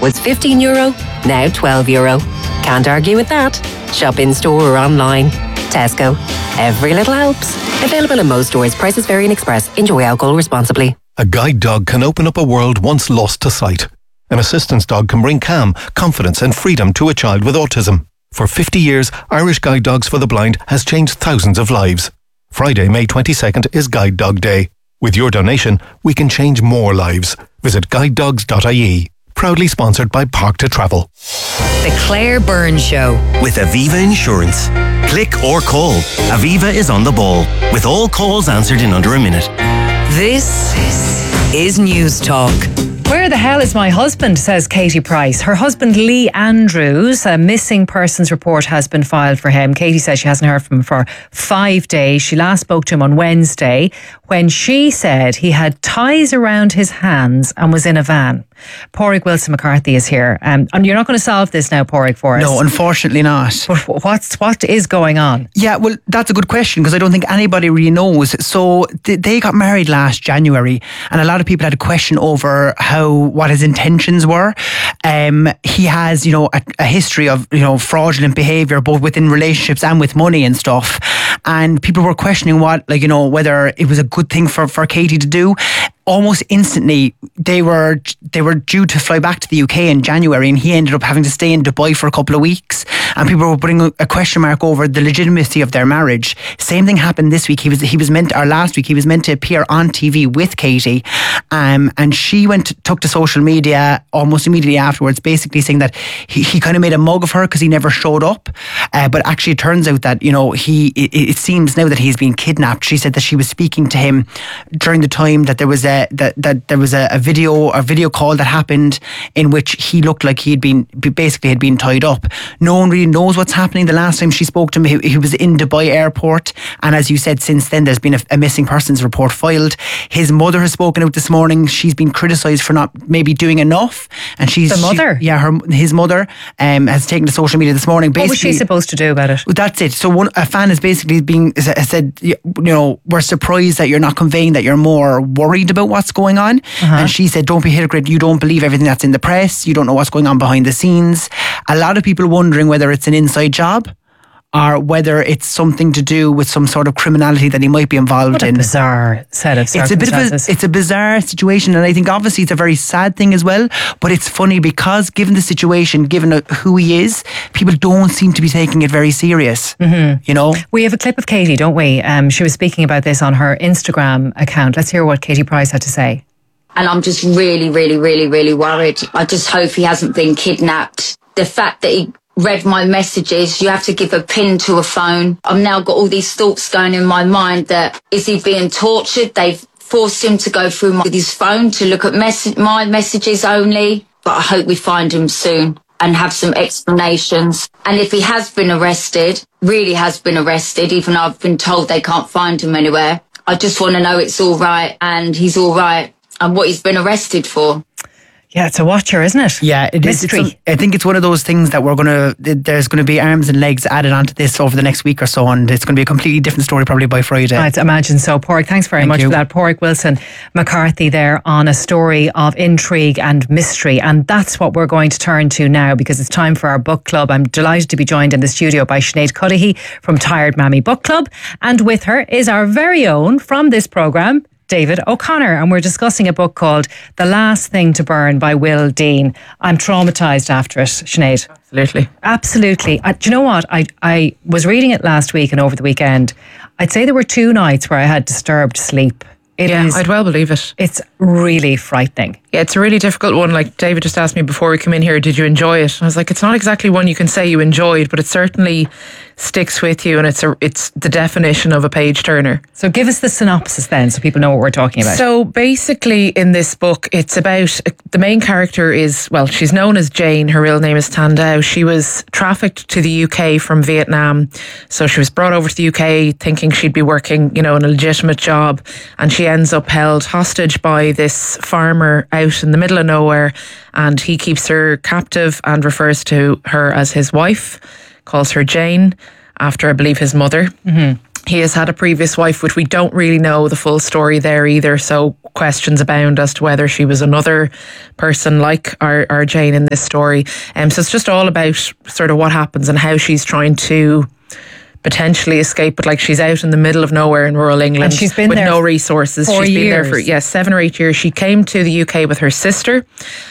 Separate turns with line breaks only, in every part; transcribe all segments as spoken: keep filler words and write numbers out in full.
Was fifteen euro, now twelve euro. Can't argue with that. Shop in store or online. Tesco. Every little helps. Available in most stores. Prices vary in Express. Enjoy alcohol responsibly.
A guide dog can open up a world once lost to sight. An assistance dog can bring calm, confidence and freedom to a child with autism. For fifty years, Irish Guide Dogs for the Blind has changed thousands of lives. Friday, May twenty-second is Guide Dog Day. With your donation, we can change more lives. Visit guide dogs dot I E. Proudly sponsored by Park to Travel.
The Claire Byrne Show.
With Aviva Insurance. Click or call. Aviva is on the ball. With all calls answered in under a minute.
This is News Talk.
Where the hell is my husband, says Katie Price. Her husband Lee Andrews, a missing persons report has been filed for him. Katie says she hasn't heard from him for five days. She last spoke to him on Wednesday when she said he had ties around his hands and was in a van. Pádraig Wilson McCarthy is here. Um, and you're not going to solve this now, Pádraig, for us.
No, unfortunately not.
But what's, what is going on?
Yeah, well, that's a good question because I don't think anybody really knows. So th- they got married last January and a lot of people had a question over how what his intentions were. Um, he has, you know, a, a history of, you know, fraudulent behaviour both within relationships and with money and stuff. And people were questioning what, like, you know, whether it was a good thing for, for Katie to do. Almost instantly, they were they were due to fly back to the U K in January, and he ended up having to stay in Dubai for a couple of weeks. And people were putting a question mark over the legitimacy of their marriage. Same thing happened this week. He was he was meant, or last week, he was meant to appear on T V with Katie, um, and she went to, took to social media almost immediately afterwards, basically saying that he, he kind of made a mug of her because he never showed up. Uh, but actually, it turns out that, you know, he it, it seems now that he's been kidnapped. She said that she was speaking to him during the time that there was a that that there was a, a video a video call that happened in which he looked like he'd been basically had been tied up. No one really knows what's happening. The last time she spoke to him, he, he was in Dubai airport, and as you said, since then there's been a, a missing persons report filed. His mother has spoken out this morning. She's been criticised for not maybe doing enough, and she's
the mother.
She, yeah, her his mother um, has taken to social media this morning.
Basically, what was she supposed to do about it?
That's it. So one a fan is basically being said, you know, we're surprised that you're not conveying that you're more worried about what's going on. Uh-huh. And she said, don't be a hypocrite. You don't believe everything that's in the press. You don't know what's going on behind the scenes. A lot of people wondering whether it's an inside job or whether it's something to do with some sort of criminality that he might be involved
what a
in.
Bizarre set of circumstances.
It's a bit of a, it's a bizarre situation, and I think obviously it's a very sad thing as well, but it's funny because given the situation, given who he is, people don't seem to be taking it very serious. Mm-hmm. You know?
We have a clip of Katie, don't we? Um, she was speaking about this on her Instagram account. Let's hear what Katie Price had to say.
And I'm just really, really, really, really worried. I just hope he hasn't been kidnapped. The fact that he read my messages, you have to give a pin to a phone. I've now got all these thoughts going in my mind that, is he being tortured? They've forced him to go through my, his phone to look at mess- my messages only. But I hope we find him soon and have some explanations. And if he has been arrested, really has been arrested, even though I've been told they can't find him anywhere, I just want to know it's all right and he's all right and what he's been arrested for.
Yeah, it's a watcher, isn't it?
Yeah, it is. It's a, I think it's one of those things that we're going to, there's going to be arms and legs added onto this over the next week or so, and it's going to be a completely different story probably by Friday.
I'd imagine so. Pádraig, thanks very Thank much you. for that. Pádraig Wilson McCarthy there on a story of intrigue and mystery, and that's what we're going to turn to now because it's time for our book club. I'm delighted to be joined in the studio by Sinead Cudahy from Tired Mammy Book Club, and with her is our very own from this programme, David O'Connor, and we're discussing a book called The Last Thing to Burn by Will Dean. I'm traumatised after it, Sinead.
Absolutely.
Absolutely. Uh, do you know what? I, I was reading it last week and over the weekend. I'd say there were two nights where I had disturbed sleep. It
yeah,
is,
I'd well believe it.
It's really frightening.
Yeah, it's a really difficult one. Like David just asked me before we come in here, did you enjoy it? And I was like, it's not exactly one you can say you enjoyed, but it certainly sticks with you, and it's a, it's the definition of a page turner.
So give us the synopsis then, so people know what we're talking about.
So basically in this book, it's about, the main character is, well, she's known as Jane. Her real name is Tan Dao. She was trafficked to the U K from Vietnam. So she was brought over to the U K thinking she'd be working, you know, in a legitimate job, and she ends up held hostage by this farmer out in the middle of nowhere, and he keeps her captive and refers to her as his wife, calls her Jane, after I believe his mother. Mm-hmm. He has had a previous wife, which we don't really know the full story there either. So questions abound as to whether she was another person like our, our Jane in this story. Um, so it's just all about sort of what happens and how she's trying to potentially escape, but like she's out in the middle of nowhere in rural England
and she's been
with
there
no resources.
Four
she's
years.
been there for yes, seven or eight years. She came to the U K with her sister,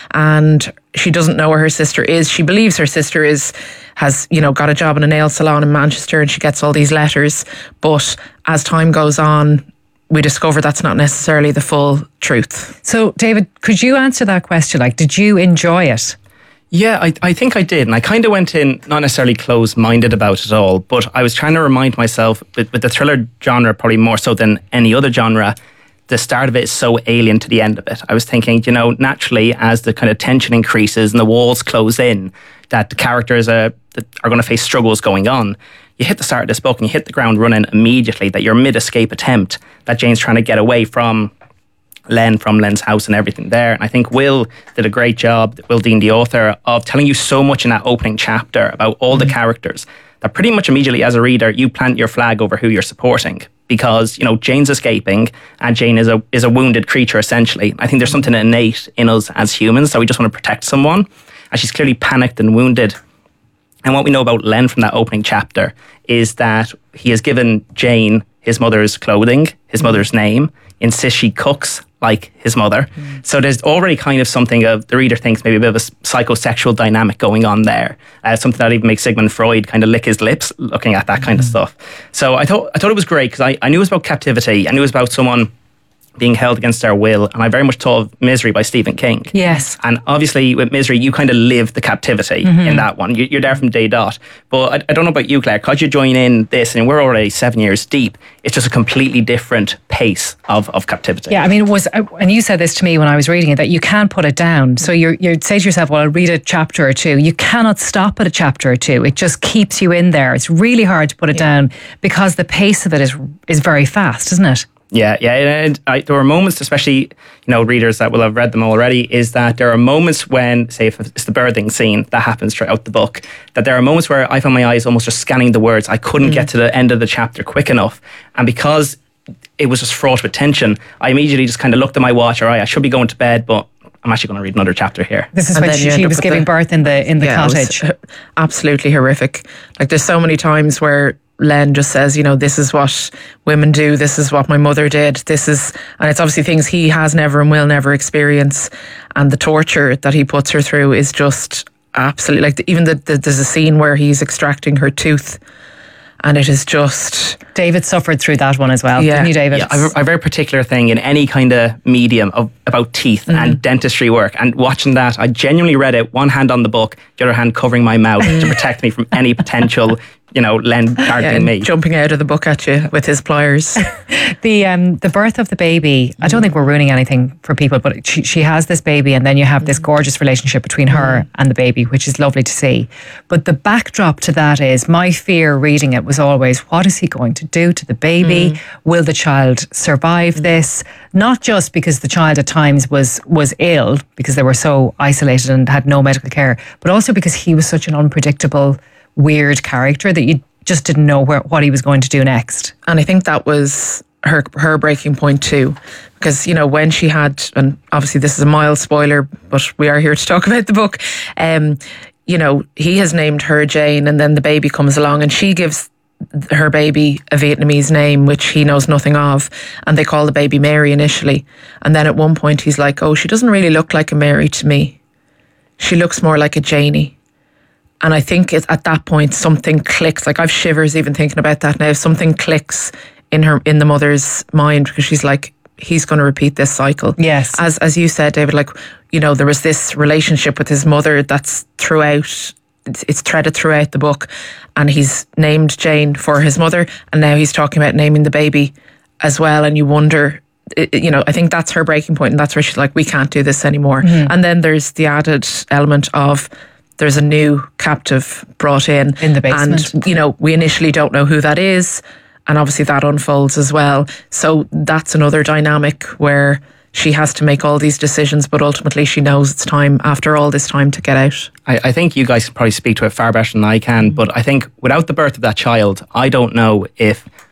and she doesn't know where her sister is. She believes her sister is has, you know, got a job in a nail salon in Manchester, and she gets all these letters. But as time goes on, we discover that's not necessarily the full truth.
So, David, could you answer that question? Like, did you enjoy it?
Yeah, I, I think I did. And I kind of went in not necessarily closed-minded about it all, but I was trying to remind myself, with, with the thriller genre probably more so than any other genre, the start of it is so alien to the end of it. I was thinking, you know, naturally, as the kind of tension increases and the walls close in, that the characters are, that are going to face struggles going on. You hit the start of this book and you hit the ground running immediately, that you're mid-escape attempt, that Jane's trying to get away from Len, from Len's house and everything there. And I think Will did a great job, Will Dean, the author, of telling you so much in that opening chapter about all mm-hmm. the characters, that pretty much immediately as a reader, you plant your flag over who you're supporting. Because, you know, Jane's escaping and Jane is a is a wounded creature, essentially. I think there's something innate in us as humans, that we just want to protect someone. And she's clearly panicked and wounded. And what we know about Len from that opening chapter is that he has given Jane his mother's clothing, his mother's name, insists she cooks like his mother. Mm. So there's already kind of something of, the reader thinks maybe a bit of a psychosexual dynamic going on there. Uh, something that even makes Sigmund Freud kind of lick his lips looking at that kind mm. of stuff. So I thought I thought it was great, because I, I knew it was about captivity. I knew it was about someone being held against their will. And I very much thought of Misery by Stephen King.
Yes.
And obviously with Misery, you kind of live the captivity mm-hmm. in that one. You're there from day dot. But I, I don't know about you, Claire, because you join in this, and we're already seven years deep, it's just a completely different pace of, of captivity.
Yeah, I mean, it was, and you said this to me when I was reading it, that you can't put it down. So you're, you'd say to yourself, well, I'll read a chapter or two. You cannot stop at a chapter or two. It just keeps you in there. It's really hard to put it yeah. down, because the pace of it is is very fast, isn't it?
Yeah, yeah, and I, there were moments, especially, you know, readers that will have read them already, is that there are moments when, say, if it's the birthing scene that happens throughout the book, that there are moments where I found my eyes almost just scanning the words. I couldn't mm. get to the end of the chapter quick enough, and because it was just fraught with tension, I immediately just kind of looked at my watch. All right, I should be going to bed, but I'm actually going to read another chapter here.
This is and when she, she was giving the, birth in the in the yeah, cottage.
It was absolutely horrific. Like, there's so many times where Len just says, you know, this is what women do, this is what my mother did, this is, and it's obviously things he has never and will never experience, and the torture that he puts her through is just absolutely, like, the, even the, the, there's a scene where he's extracting her tooth, and it is just...
David suffered through that one as well,
yeah.
didn't you, David?
Yeah, I have a very particular thing in any kind of medium of about teeth mm. and dentistry work, and watching that, I genuinely read it, one hand on the book, the other hand covering my mouth to protect me from any potential, you know, Len targeting
yeah,
me.
Jumping out of the book at you with his pliers.
the um, the birth of the baby, I don't think we're ruining anything for people, but she, she has this baby, and then you have this gorgeous relationship between her mm. and the baby, which is lovely to see. But the backdrop to that is, my fear reading it was always, what is he going to do to the baby? Mm. Will the child survive mm. this? Not just because the child at times was was ill, because they were so isolated and had no medical care, but also because he was such an unpredictable, weird character that you just didn't know where, what he was going to do next.
And I think that was her her breaking point too, because, you know, when she had, and obviously this is a mild spoiler, but we are here to talk about the book, um, you know, he has named her Jane, and then the baby comes along and she gives her baby a Vietnamese name which he knows nothing of, and they call the baby Mary initially, and then at one point he's like, oh, she doesn't really look like a Mary to me, she looks more like a Janie. And I think it, at that point something clicks. Like, I've shivers even thinking about that now. Something clicks in her, in the mother's mind, because she's like, he's going to repeat this cycle.
Yes.
As as you said, David, like, you know, there was this relationship with his mother that's throughout, it's, it's threaded throughout the book, and he's named Jane for his mother, and now he's talking about naming the baby as well, and you wonder, you know, I think that's her breaking point, and that's where she's like, we can't do this anymore. Mm-hmm. And then there's the added element of, there's a new captive brought in.
In the basement.
And, you know, we initially don't know who that is. And obviously that unfolds as well. So that's another dynamic where she has to make all these decisions, but ultimately she knows it's time, after all this time, to get out.
I, I think you guys can probably speak to it far better than I can, but I think without the birth of that child, I don't know if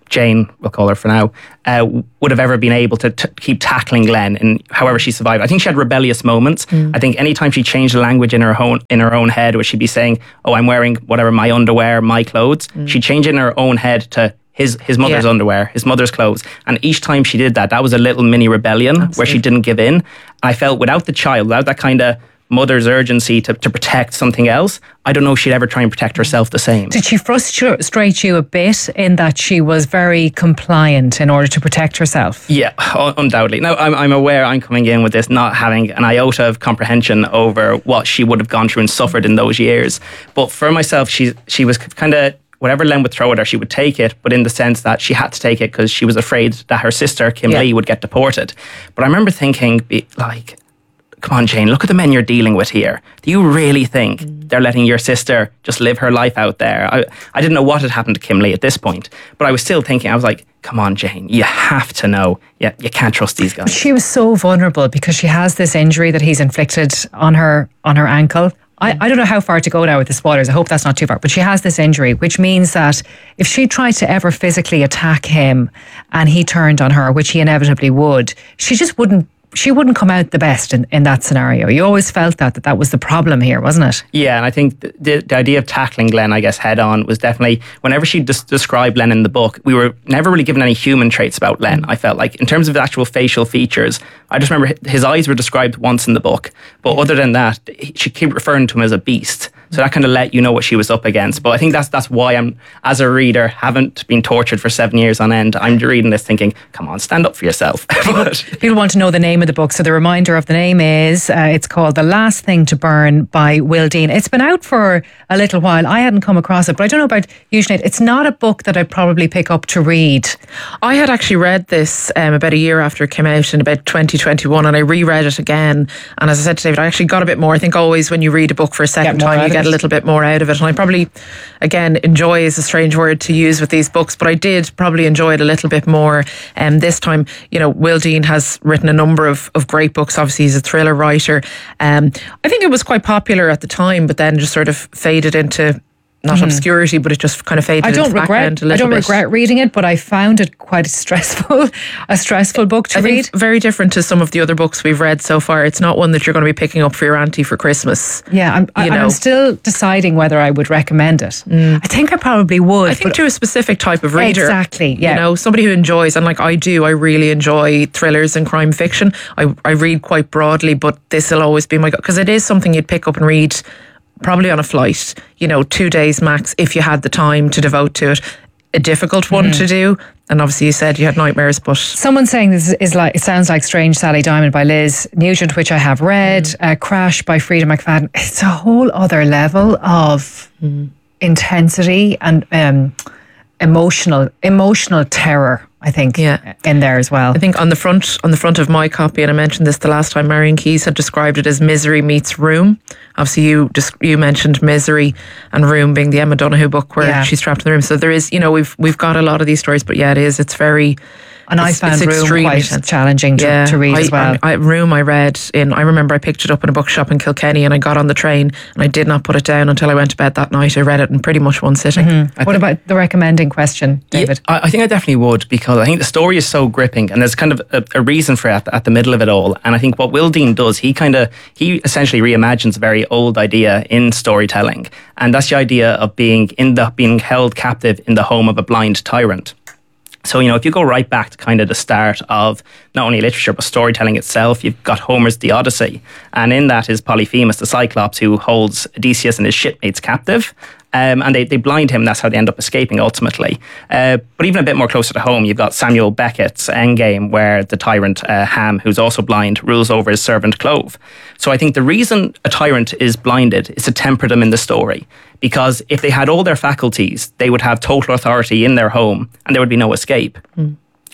Jane, we'll call her for now, uh, would have ever been able to t- keep tackling Glenn and however she survived. I think she had rebellious moments. Mm. I think anytime she changed the language in her own in her own head, where she'd be saying, "Oh, I'm wearing whatever, my underwear, my clothes," mm. she'd change it in her own head to his his mother's yeah. underwear, his mother's clothes. And each time she did that, that was a little mini rebellion. Absolutely. Where she didn't give in. I felt without the child, without that kind of mother's urgency to, to protect something else, I don't know if she'd ever try and protect herself the same.
Did she frustrate you a bit in that she was very compliant in order to protect herself?
Yeah, undoubtedly. Now, I'm, I'm aware I'm coming in with this not having an iota of comprehension over what she would have gone through and suffered in those years. But for myself, she, she was kind of, whatever Len would throw at her, she would take it, but in the sense that she had to take it because she was afraid that her sister, Kim yeah. Lee, would get deported. But I remember thinking, like, come on, Jane, look at the men you're dealing with here. Do you really think mm. they're letting your sister just live her life out there? I, I didn't know what had happened to Kim Lee at this point, but I was still thinking, I was like, come on, Jane, you have to know. Yeah, you can't trust these guys.
But she was so vulnerable because she has this injury that he's inflicted on her on her ankle. I, I don't know how far to go now with the spoilers. I hope that's not too far. But she has this injury, which means that if she tried to ever physically attack him and he turned on her, which he inevitably would, she just wouldn't She wouldn't come out the best in, in that scenario. You always felt that, that that was the problem here, wasn't it?
Yeah, and I think the, the idea of tackling Glenn, I guess, head on was definitely, whenever she des- described Len in the book, we were never really given any human traits about Len, mm. I felt like. In terms of the actual facial features, I just remember his eyes were described once in the book. But yeah. other than that, she kept referring to him as a beast. So that kind of let you know what she was up against. But I think that's that's why I'm, as a reader, haven't been tortured for seven years on end. I'm reading this thinking, come on, stand up for yourself.
people, people want to know the name of the book. So the reminder of the name is, uh, it's called The Last Thing to Burn by Will Dean. It's been out for a little while. I hadn't come across it, but I don't know about you, Sinead. It's not a book that I'd probably pick up to read.
I had actually read this um, about a year after it came out in about twenty twenty-one, and I reread it again. And as I said to David, I actually got a bit more. I think always when you read a book for a second time, you get a little bit more out of it. And I probably, again, enjoy is a strange word to use with these books, but I did probably enjoy it a little bit more um, this time. You know, Will Dean has written a number of, of great books. Obviously, he's a thriller writer. Um, I think it was quite popular at the time, but then just sort of faded into not mm-hmm. obscurity, but it just kind of faded
I don't
into the
regret,
background a little
I don't
bit.
regret reading it, but I found it quite stressful, a stressful book to
I
read.
Think very different to some of the other books we've read so far. It's not one that you're going to be picking up for your auntie for Christmas.
Yeah, I'm, I, I'm still deciding whether I would recommend it. Mm. I think I probably would.
I think to a specific type of reader.
Exactly, yeah.
You know, somebody who enjoys, and like I do, I really enjoy thrillers and crime fiction. I, I read quite broadly, but this will always be my go, because it is something you'd pick up and read probably on a flight, you know, two days max if you had the time to devote to it. A difficult one mm. to do. And obviously you said you had nightmares, but...
Someone saying this is like, it sounds like Strange Sally Diamond by Liz Nugent, which I have read, mm. uh, Crash by Frida McFadden. It's a whole other level of mm. intensity and um, emotional, emotional terror, I think, yeah. in there as well.
I think on the front on the front of my copy, and I mentioned this the last time, Marion Keyes had described it as Misery meets Room. Obviously, you just you mentioned Misery and Room being the Emma Donoghue book where yeah. she's trapped in the room. So there is, you know, we've we've got a lot of these stories, but yeah, it is. It's very.
And I found Room quite intense. challenging to, yeah, to read
I,
as well.
I, I, Room I read in, I remember I picked it up in a bookshop in Kilkenny and I got on the train and I did not put it down until I went to bed that night. I read it in pretty much one sitting.
Mm-hmm. What about the recommending question, David?
Yeah, I think I definitely would, because I think the story is so gripping and there's kind of a, a reason for it at the, at the middle of it all. And I think what Will Dean does, he kind of, he essentially reimagines a very old idea in storytelling. And that's the idea of being in the being held captive in the home of a blind tyrant. So, you know, if you go right back to kind of the start of not only literature, but storytelling itself, you've got Homer's The Odyssey. And in that is Polyphemus, the Cyclops, who holds Odysseus and his shipmates captive. Um, and they, they blind him. That's how they end up escaping ultimately. Uh, but even a bit more closer to home, you've got Samuel Beckett's Endgame, where the tyrant uh, Ham, who's also blind, rules over his servant Clove. So I think the reason a tyrant is blinded is to temper them in the story. Because if they had all their faculties, they would have total authority in their home and there would be no escape. Mm.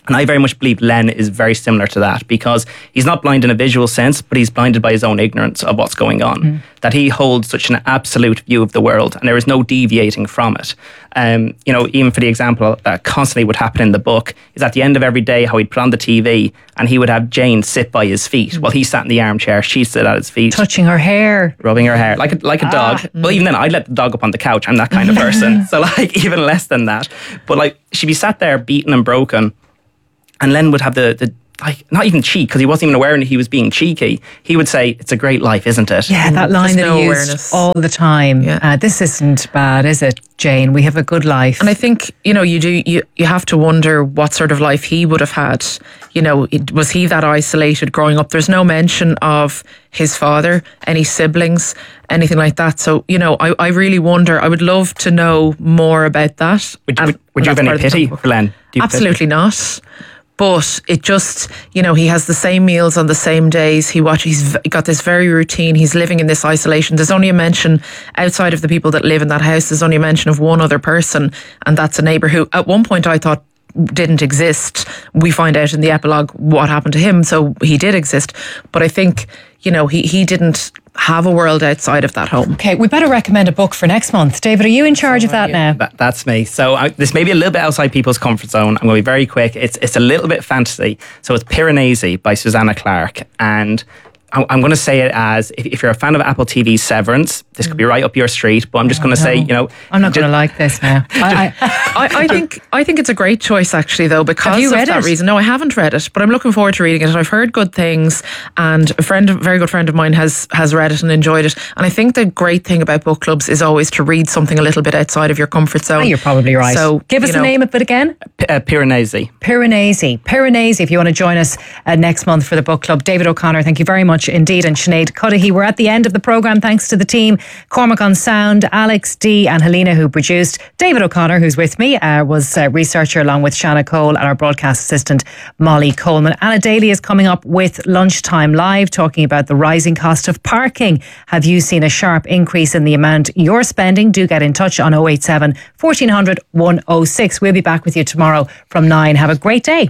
And I very much believe Len is very similar to that, because he's not blind in a visual sense, but he's blinded by his own ignorance of what's going on. Mm. That he holds such an absolute view of the world, and there is no deviating from it. Um, you know, even for the example that constantly would happen in the book, is at the end of every day how he'd put on the T V and he would have Jane sit by his feet while he sat in the armchair, she sat at his feet.
Touching her hair.
Rubbing her hair, like a, like a ah. dog. Well, even then, I'd let the dog up on the couch. I'm that kind of person. So like, even less than that. But like, she'd be sat there beaten and broken, and Len would have the, the like, not even cheek, because he wasn't even aware that he was being cheeky. He would say, "It's a great life, isn't it?"
Yeah, that line
There's
that
no
he
awareness.
used all the time. Yeah. Uh, this isn't bad, is it, Jane? We have a good life.
And I think, you know, you do you, you have to wonder what sort of life he would have had. You know, it, was he that isolated growing up? There's no mention of his father, any siblings, anything like that. So, you know, I, I really wonder. I would love to know more about that.
Would, would, would you have any pity for Len?
Absolutely not. But it just, you know, he has the same meals on the same days. He watch, he's got this very routine. He's living in this isolation. There's only a mention outside of the people that live in that house. There's only a mention of one other person, and that's a neighbour who at one point I thought didn't exist. We find out in the epilogue what happened to him. So he did exist. But I think, you know, he, he didn't have a world outside of that home.
Okay, we better recommend a book for next month. David, are you in charge of that now?
That, that's me. So I, this may be a little bit outside people's comfort zone. I'm going to be very quick. It's it's a little bit fantasy. So it's Piranesi by Susanna Clarke. And I'm going to say it as, if, if you're a fan of Apple T V's Severance, this could be right up your street, but I'm just
oh,
going to
no.
say, you know...
I'm not going to like this now. I,
I, I think I think it's a great choice, actually, though, because
Have you
of
read
that
it?
reason. No, I haven't read it, but I'm looking forward to reading it. I've heard good things, and a friend, a very good friend of mine has, has read it and enjoyed it. And I think the great thing about book clubs is always to read something a little bit outside of your comfort zone.
Oh, you're probably right.
So
give us
you
the
know,
name of it again.
P- uh, Piranesi.
Piranesi. Piranesi, if you want to join us uh, next month for the book club. David O'Connor, thank you very much indeed. And Sinead Cudahy, we're at the end of the programme. Thanks to the team, Cormac on sound, Alex D and Helena who produced. David O'Connor, who's with me, uh, was a researcher along with Shanna Cole and our broadcast assistant Molly Coleman. Anna Daly is coming up with Lunchtime Live, talking about the rising cost of parking. Have you seen a sharp increase in the amount you're spending? Do get in touch on oh eight seven, fourteen hundred, one oh six. We'll be back with you tomorrow from nine. Have a great day.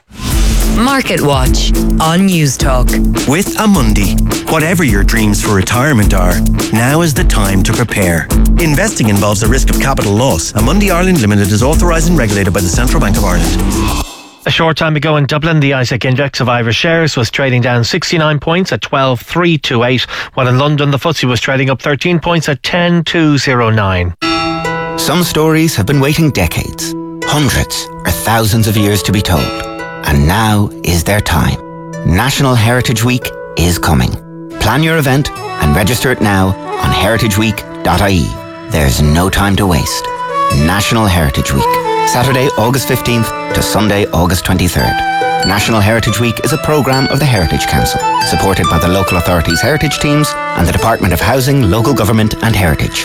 Market Watch on News Talk.
With Amundi, whatever your dreams for retirement are, now is the time to prepare. Investing involves a risk of capital loss. Amundi Ireland Limited is authorised and regulated by the Central Bank of Ireland.
A short time ago in Dublin, the I S E C index of Irish shares was trading down sixty-nine points at twelve thousand three hundred twenty-eight, while in London the F T S E was trading up thirteen points at ten thousand two hundred nine.
Some stories have been waiting decades, hundreds or thousands of years to be told. And now is their time. National Heritage Week is coming. Plan your event and register it now on heritage week dot I E. There's no time to waste. National Heritage Week. Saturday, August fifteenth to Sunday, August twenty-third. National Heritage Week is a programme of the Heritage Council, supported by the local authorities' heritage teams and the Department of Housing, Local Government and Heritage.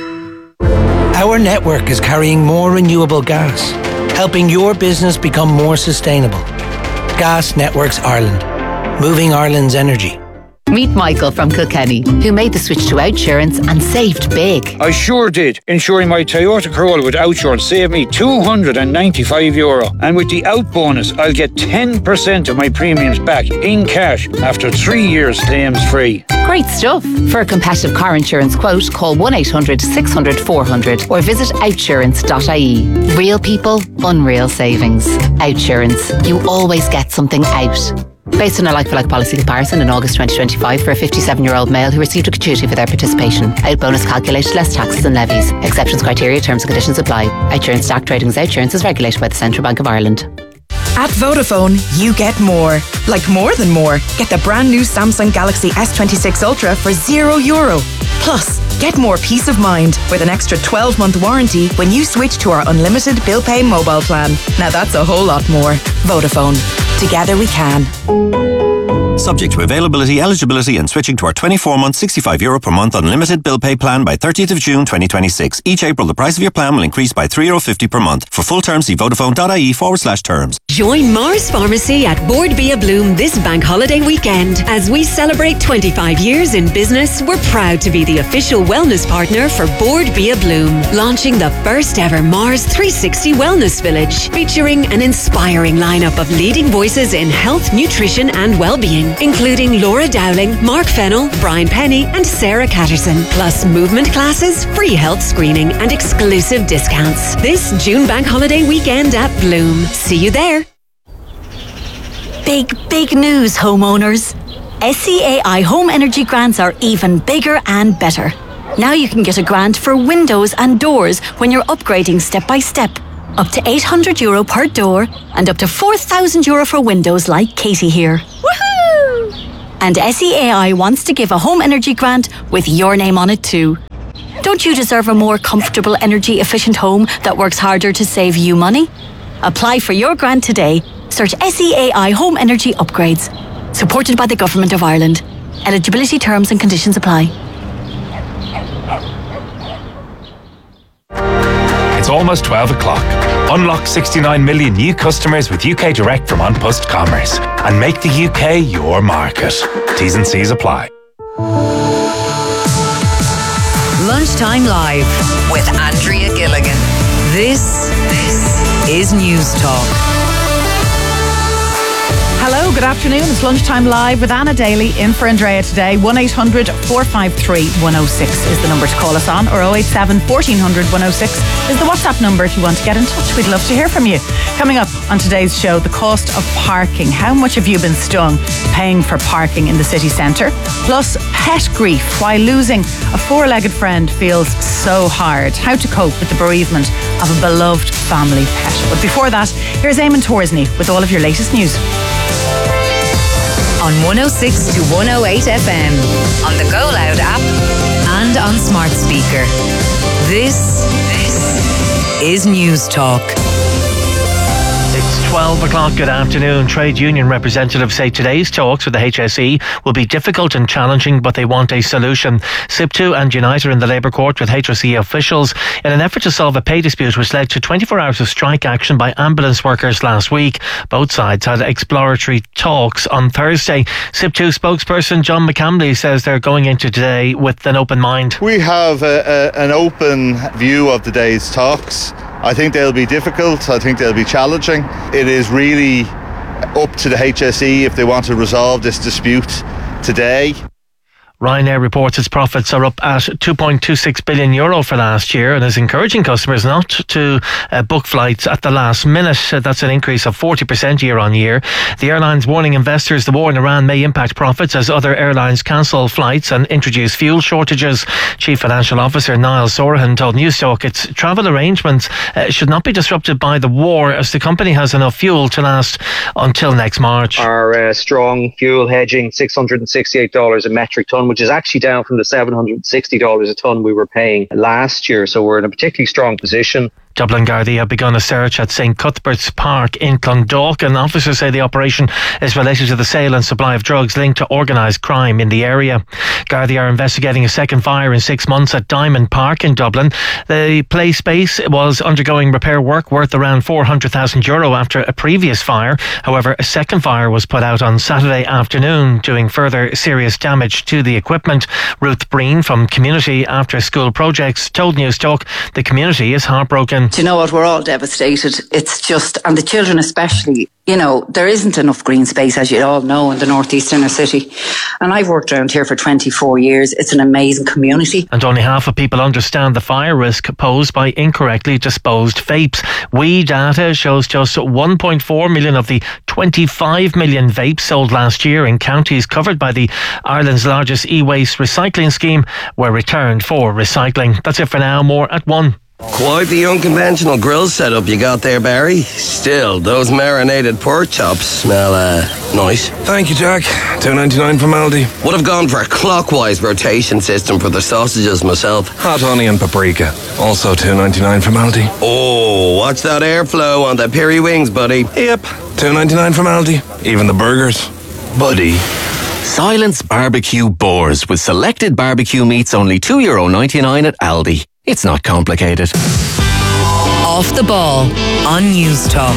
Our network is carrying more renewable gas, helping your business become more sustainable. Gas Networks Ireland, moving Ireland's energy.
Meet Michael from Kilkenny, who made the switch to Outsurance and saved big.
I sure did. Insuring my Toyota Corolla with Outsurance saved me two hundred ninety-five euro. And with the Out bonus, I'll get ten percent of my premiums back in cash after three years claims free.
Great stuff. For a competitive car insurance quote, call one eight hundred, six hundred, four hundred or visit outsurance dot I E. Real people, unreal savings. Outsurance. You always get something out. Based on a like-for-like policy comparison in August twenty twenty-five for a fifty-seven-year-old male who received a gratuity for their participation. Out bonus calculated less taxes and levies. Exceptions, criteria, terms and conditions apply. Outsurance Stack Trading's Outsurance is regulated by the Central Bank of Ireland.
At Vodafone, you get more. Like more than more. Get the brand new Samsung Galaxy S twenty-six Ultra for zero euro. Plus, get more peace of mind with an extra twelve-month warranty when you switch to our unlimited bill pay mobile plan. Now that's a whole lot more. Vodafone. Together we can.
Subject to availability, eligibility and switching to our twenty-four month, sixty-five euro per month unlimited bill pay plan by thirtieth of June twenty twenty-six. Each April, the price of your plan will increase by three euro fifty per month. For full terms, see vodafone.ie forward slash terms.
Join Mars Pharmacy at Board Bia Bloom this bank holiday weekend. As we celebrate twenty-five years in business, we're proud to be the official wellness partner for Board Bia Bloom, launching the first ever Mars three sixty Wellness Village, featuring an inspiring lineup of leading voices in health, nutrition and well-being, including Laura Dowling, Mark Fennell, Brian Penny and Sarah Catterson, plus movement classes, free health screening and exclusive discounts. This June bank holiday weekend at Bloom. See you there.
Big, big news, homeowners. S C A I Home Energy Grants are even bigger and better. Now you can get a grant for windows and doors when you're upgrading step by step. Up to eight hundred euro per door and up to four thousand euro for windows like Katie here. Woohoo! And S C A I wants to give a home energy grant with your name on it too. Don't you deserve a more comfortable, energy efficient home that works harder to save you money? Apply for your grant today. Search S E A I Home Energy Upgrades. Supported by the Government of Ireland. Eligibility terms and conditions apply.
It's almost twelve o'clock. Unlock sixty-nine million new customers with U K Direct from An Post Commerce and make the U K your market. T's and C's apply.
Lunchtime Live with Andrea Gilligan. This, this is News Talk.
Hello, good afternoon. It's Lunchtime Live with Anna Daly in for Andrea today. one eight hundred four five three one oh six is the number to call us on, or oh eight seven fourteen hundred one oh six is the WhatsApp number if you want to get in touch. We'd love to hear from you. Coming up on today's show, the cost of parking. How much have you been stung paying for parking in the city centre? Plus, pet grief. Why losing a four-legged friend feels so hard. How to cope with the bereavement of a beloved family pet. But before that, here's Eamon Torsney with all of your latest news.
On one oh six to one oh eight F M, on the Go Loud app and on smart speaker. This, this is News Talk.
It's twelve o'clock. Good afternoon. Trade union representatives say today's talks with the H S E will be difficult and challenging, but they want a solution. S I P two and Unite are in the Labour Court with H S E officials in an effort to solve a pay dispute which led to twenty-four hours of strike action by ambulance workers last week. Both sides had exploratory talks on Thursday. S I P two spokesperson John McCambly says they're going into today with an open mind.
We have a, a, an open view of today's talks. I think they'll be difficult. I think they'll be challenging. It is really up to the H S E if they want to resolve this dispute today.
Ryanair reports its profits are up at two point two six billion euro for last year and is encouraging customers not to uh, book flights at the last minute. Uh, that's an increase of forty percent year on year. The airline's warning investors the war in Iran may impact profits as other airlines cancel flights and introduce fuel shortages. Chief Financial Officer Niall Sorahan told Newstalk its travel arrangements uh, should not be disrupted by the war as the company has enough fuel to last until next March.
Our uh, strong fuel hedging, six hundred sixty-eight dollars a metric tonne, which is actually down from the seven hundred sixty dollars a tonne we were paying last year. So we're in a particularly strong position.
Dublin Gardaí have begun a search at Saint Cuthbert's Park in Clondalkin. Officers say the operation is related to the sale and supply of drugs linked to organised crime in the area. Gardaí are investigating a second fire in six months at Diamond Park in Dublin. The play space was undergoing repair work worth around four hundred thousand euro after a previous fire. However, a second fire was put out on Saturday afternoon, doing further serious damage to the equipment. Ruth Breen from Community After School Projects told Newstalk the community is heartbroken.
Do you know what? We're all devastated. It's just, and the children especially, you know, there isn't enough green space, as you all know, in the northeast inner city. And I've worked around here for twenty-four years. It's an amazing community.
And only half of people understand the fire risk posed by incorrectly disposed vapes. We data shows just one point four million of the twenty-five million vapes sold last year in counties covered by the Ireland's largest e-waste recycling scheme were returned for recycling. That's it for now. More at one.
Quite the unconventional grill setup you got there, Barry. Still, those marinated pork chops smell, uh, nice.
Thank you, Jack. two ninety-nine from Aldi.
Would have gone for a clockwise rotation system for the sausages myself.
Hot onion paprika. Also two ninety-nine from Aldi.
Oh, watch that airflow on the peri wings, buddy.
Yep. two ninety-nine from Aldi. Even the burgers. Buddy.
Silence Barbecue Boars with selected barbecue meats only two euro ninety-nine at Aldi. It's not complicated.
Off the Ball on News Talk.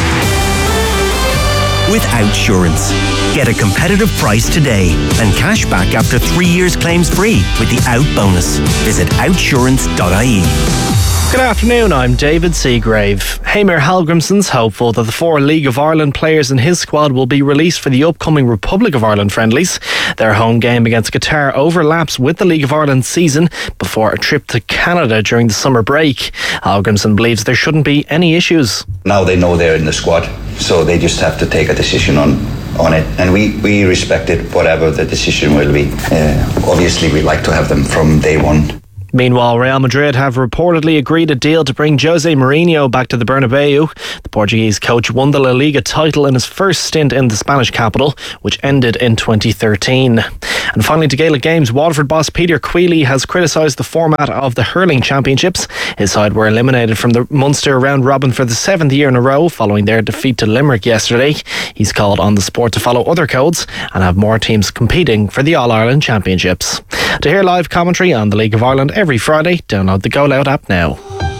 With Outsurance. Get a competitive price today and cash back after three years claims free with the Out bonus. Visit outsurance dot I E.
Good afternoon, I'm David Seagrave. Heimir Hallgrimsson's hopeful that the four League of Ireland players in his squad will be released for the upcoming Republic of Ireland friendlies. Their home game against Qatar overlaps with the League of Ireland season before a trip to Canada during the summer break. Hallgrimsson believes there shouldn't be any issues.
Now they know they're in the squad, so they just have to take a decision on on it, and we, we respect it, whatever the decision will be. Uh, obviously we like to have them from day one.
Meanwhile, Real Madrid have reportedly agreed a deal to bring Jose Mourinho back to the Bernabeu. The Portuguese coach won the La Liga title in his first stint in the Spanish capital, which ended in twenty thirteen. And finally, to Gaelic Games, Waterford boss Peter Queally has criticised the format of the hurling championships. His side were eliminated from the Munster round robin for the seventh year in a row following their defeat to Limerick yesterday. He's called on the sport to follow other codes and have more teams competing for the All-Ireland Championships. To hear live commentary on the League of Ireland every Friday, download the Go Loud app now.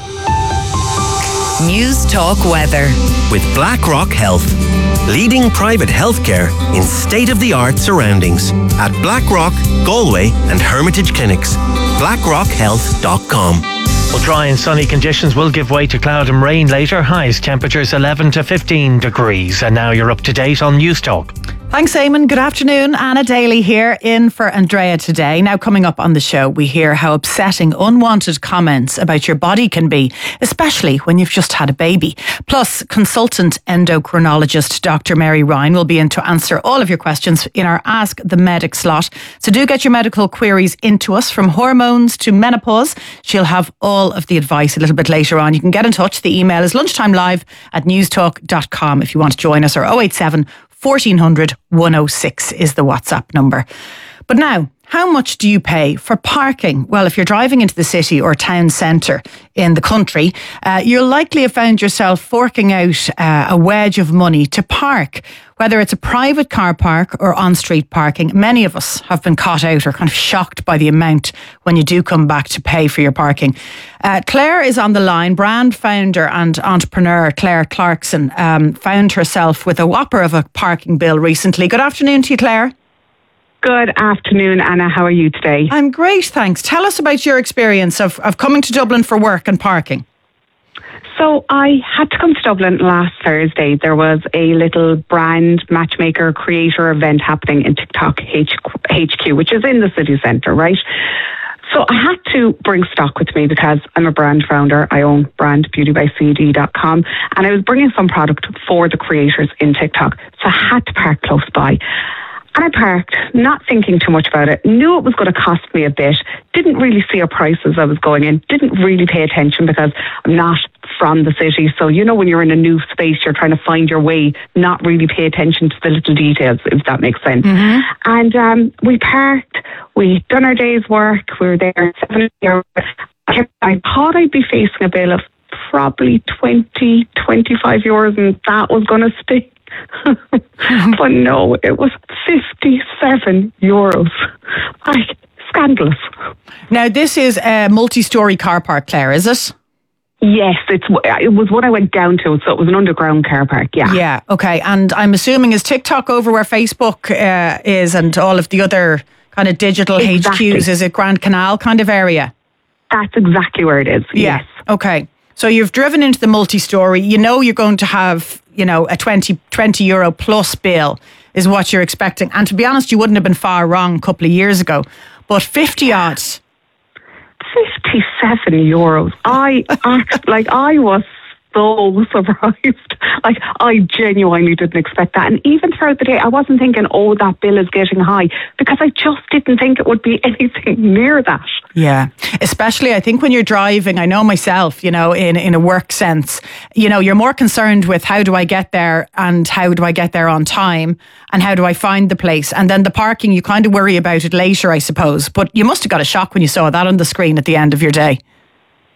News Talk Weather.
With BlackRock Health. Leading private healthcare in state-of-the-art surroundings at BlackRock, Galway and Hermitage Clinics. blackrock health dot com.
Well, dry and sunny conditions will give way to cloud and rain later. Highest temperatures eleven to fifteen degrees. And now you're up to date on News Talk.
Thanks, Eamon. Good afternoon. Anna Daly here in for Andrea today. Now, coming up on the show, we hear how upsetting unwanted comments about your body can be, especially when you've just had a baby. Plus, consultant endocrinologist Doctor Mary Ryan will be in to answer all of your questions in our Ask the Medic slot. So do get your medical queries into us, from hormones to menopause. She'll have all of the advice a little bit later on. You can get in touch. The email is lunchtimelive at newstalk dot com if you want to join us, or oh eight seven, fourteen hundred, one oh six is the WhatsApp number. But now, how much do you pay for parking? Well, if you're driving into the city or town centre in the country, uh, you'll likely have found yourself forking out uh, a wedge of money to park. Whether it's a private car park or on-street parking, many of us have been caught out or kind of shocked by the amount when you do come back to pay for your parking. Uh, Claire is on the line. Brand founder and entrepreneur Claire Clarkson um, found herself with a whopper of a parking bill recently. Good afternoon to you, Claire.
Good afternoon, Anna. How are you today?
I'm great, thanks. Tell us about your experience of, of coming to Dublin for work and parking.
So I had to come to Dublin last Thursday. There was a little brand matchmaker creator event happening in TikTok H Q, which is in the city centre, right? So I had to bring stock with me because I'm a brand founder. I own brand beauty by c d dot com, and I was bringing some product for the creators in TikTok. So I had to park close by. And I parked, not thinking too much about it, knew it was going to cost me a bit, didn't really see a price as I was going in, didn't really pay attention because I'm not from the city. So, you know, when you're in a new space, you're trying to find your way, not really pay attention to the little details, if that makes sense. Mm-hmm. And um, we parked, we done our day's work, we were there seven hours. I thought I'd be facing a bill of probably twenty, twenty-five euros, and that was going to stick. But no, it was fifty-seven euros. Like, scandalous.
Now, this is a multi-storey car park, Claire, is it?
Yes, it's it was what I went down to, so it was an underground car park, yeah.
Yeah, okay. And I'm assuming, is TikTok over where Facebook uh, is and all of the other kind of digital exactly. H Qs? Is it Grand Canal kind of area?
That's exactly where it is,
yeah.
Yes.
Okay. So you've driven into the multi-storey. You know you're going to have, you know, a twenty, twenty euro plus bill is what you're expecting. And to be honest, you wouldn't have been far wrong a couple of years ago. But fifty odd.
fifty-seven euros. I act like I was so surprised. Like, I genuinely didn't expect that. And even throughout the day, I wasn't thinking, oh, that bill is getting high, because I just didn't think it would be anything near that.
Yeah, especially I think when you're driving, I know myself, you know, in, in a work sense, you know, you're more concerned with how do I get there and how do I get there on time and how do I find the place. And then the parking, you kind of worry about it later, I suppose. But you must have got a shock when you saw that on the screen at the end of your day.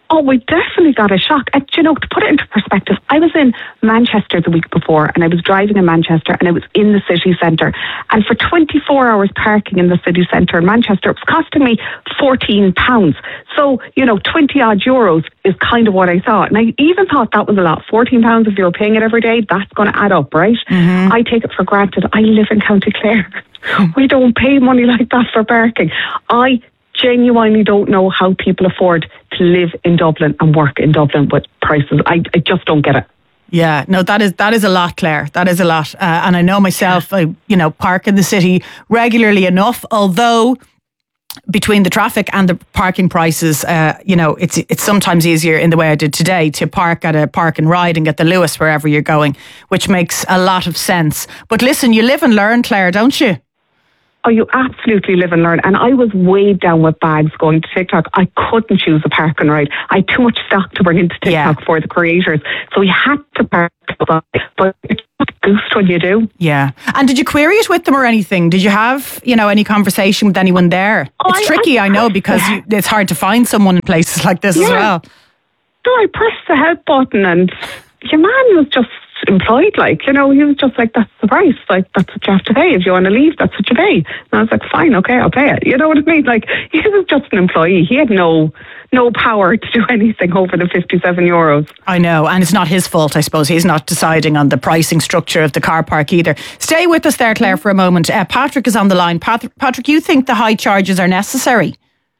Oh, we definitely got a shock. And, you know, to put it into perspective, I was in Manchester the week before, and I was driving in Manchester, and I was in the city centre. And for twenty-four hours parking in the city centre in Manchester, it was costing me fourteen pounds. So, you know, twenty odd euros is kind of what I thought. And I even thought that was a lot. fourteen pounds if you were paying it every day, that's going to add up, right? Mm-hmm. I take it for granted. I live in County Clare. We don't pay money like that for parking. I genuinely don't know how people afford to live in Dublin and work in Dublin with prices. I, I just don't get it.
Yeah, no, that is that is a lot, Claire. That is a lot. Uh, and I know myself, I, you know, park in the city regularly enough, although between the traffic and the parking prices, uh, you know, it's it's sometimes easier in the way I did today to park at a park and ride and get the Lewis wherever you're going, which makes a lot of sense. But listen, you live and learn, Claire, don't you?
Oh, you absolutely live and learn. And I was weighed down with bags going to TikTok. I couldn't choose a park and ride. I had too much stock to bring into TikTok yeah. for the creators. So we had to park. But it's a boost when you do.
Yeah. And did you query it with them or anything? Did you have, you know, any conversation with anyone there?
Oh,
it's
I,
tricky, I, I know, because yeah. you, it's hard to find someone in places like this yeah. as well.
So I pressed the help button and your man was just employed, like, you know, he was just like, that's the price, like, that's what you have to pay. If you want to leave, that's what you pay. And I was like, fine, okay, I'll pay it. You know what I mean? Like, he was just an employee. He had no no power to do anything over the fifty-seven euros.
I know, and it's not his fault, I suppose. He's not deciding on the pricing structure of the car park either. Stay with us there, Claire, for a moment. Uh, Patrick is on the line. Pat- Patrick, you think the high charges are necessary?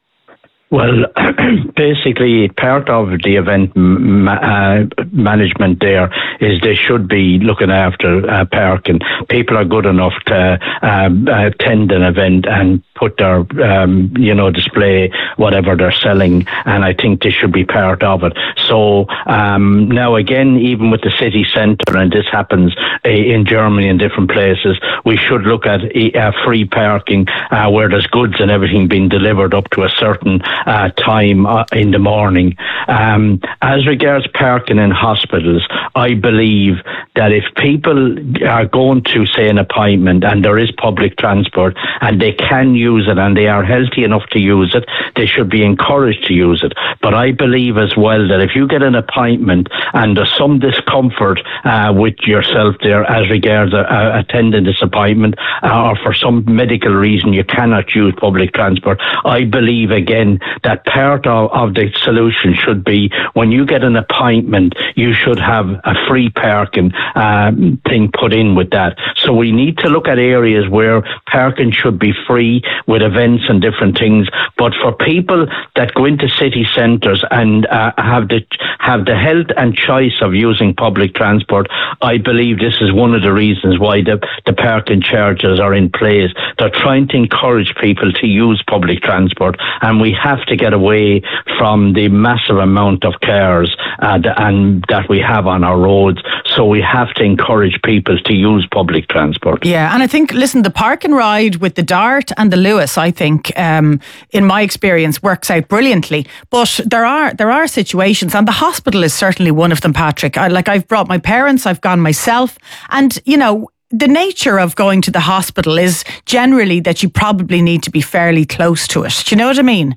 Well, basically, part of the event ma- uh, management there is they should be looking after uh, parking. People are good enough to um, attend an event and put their, um, you know, display whatever they're selling, and I think this should be part of it. So um, now again, even with the city centre, and this happens uh, in Germany and different places, we should look at uh, free parking uh, where there's goods and everything being delivered up to a certain Uh, time uh, in the morning. Um, as regards parking in hospitals, I believe that if people are going to, say, an appointment and there is public transport and they can use it and they are healthy enough to use it, they should be encouraged to use it. But I believe as well that if you get an appointment and there's some discomfort uh, with yourself there as regards uh, attending this appointment uh, or for some medical reason you cannot use public transport, I believe again that part of, of the solution should be when you get an appointment, you should have a free parking um, thing put in with that. So we need to look at areas where parking should be free with events and different things. But for people that go into city centres and uh, have the have the health and choice of using public transport, I believe this is one of the reasons why the, the parking charges are in place. They're trying to encourage people to use public transport, and we have to get away from the massive amount of cars uh, and that we have on our roads. So we have to encourage people to use public transport.
Yeah, and I think, listen, the park and ride with the Dart and the Lewis, I think, um, in my experience, works out brilliantly. But there are there are situations, and the hospital is certainly one of them, Patrick. I, like I've brought my parents, I've gone myself, and you know, the nature of going to the hospital is generally that you probably need to be fairly close to it. Do you know what I mean?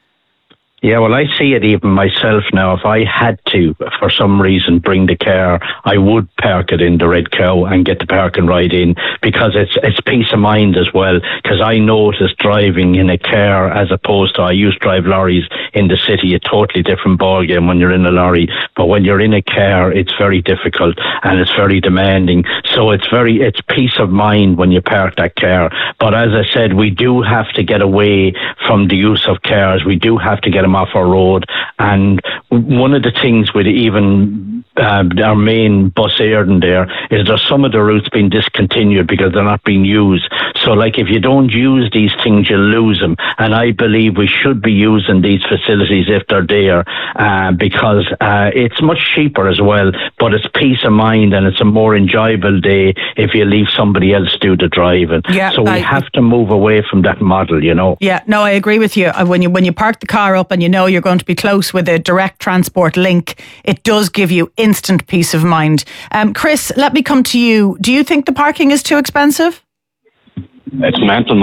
Yeah, well, I see it even myself now. If I had to, for some reason, bring the car, I would park it in the Red Cow and get the park and ride in, because it's it's peace of mind as well. Because I noticed driving in a car as opposed to, I used to drive lorries in the city, a totally different ballgame when you're in a lorry. But when you're in a car, it's very difficult and it's very demanding. So it's very, it's peace of mind when you park that car. But as I said, we do have to get away from the use of cars. We do have to get them off our road. And one of the things with even uh, our main bus Éireann there is there's some of the routes being discontinued because they're not being used. So like if you don't use these things, you lose them. And I believe we should be using these facilities if they're there uh, because uh, it's much cheaper as well, but it's peace of mind and it's a more enjoyable day if you leave somebody else do the driving.
Yeah,
so we
I,
have to move away from that model, you know.
Yeah, no, I agree with you. When you when you park the car up and you know you're going to be close with a direct transport link, it does give you instant peace of mind. Um, Chris, let me come to you. Do you think the parking is too expensive?
It's mental money.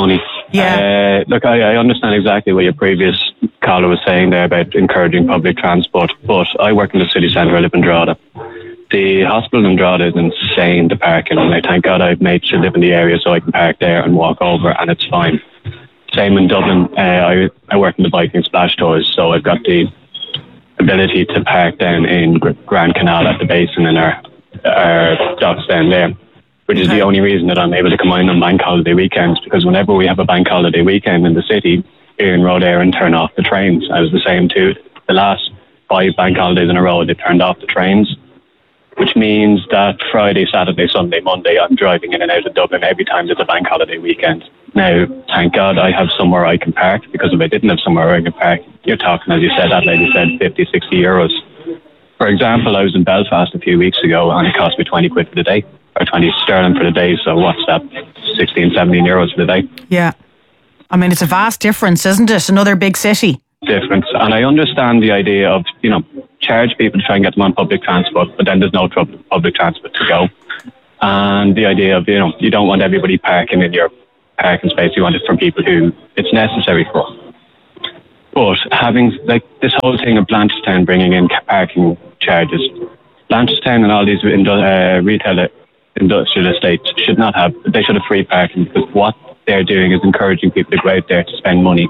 Yeah. Uh, look, I, I understand exactly what your previous caller was saying there about encouraging public transport, but I work in the city centre. I live in Drogheda. The hospital in Drogheda is insane to park in, and I thank God I've made to live in the area so I can park there and walk over, and it's fine. Same in Dublin. Uh, I, I work in the biking splash tours, so I've got the ability to park down in Grand Canal at the basin in our, our docks down there, which is the only reason that I'm able to come in on bank holiday weekends, because whenever we have a bank holiday weekend in the city, here in Road Éireann turn off the trains. I was the same too. The last five bank holidays in a row, they turned off the trains, which means that Friday, Saturday, Sunday, Monday, I'm driving in and out of Dublin every time there's a bank holiday weekend. Now, thank God I have somewhere I can park, because if I didn't have somewhere I can park, you're talking, as you said, that lady said, fifty, sixty euros. For example, I was in Belfast a few weeks ago and it cost me twenty quid for the day, or twenty sterling for the day, so what's that, sixteen, seventeen euros for the day?
Yeah. I mean, it's a vast difference, isn't it? Another big city.
Difference. And I understand the idea of, you know, charge people to try and get them on public transport, but then there's no tr- public transport to go. And the idea of, you know, you don't want everybody parking in your parking space, you want it from people who it's necessary for. But having, like, this whole thing of Blanchardstown bringing in parking charges, Blanchardstown and all these uh, retail industrial estates should not have, they should have free parking, because what they're doing is encouraging people to go out there to spend money.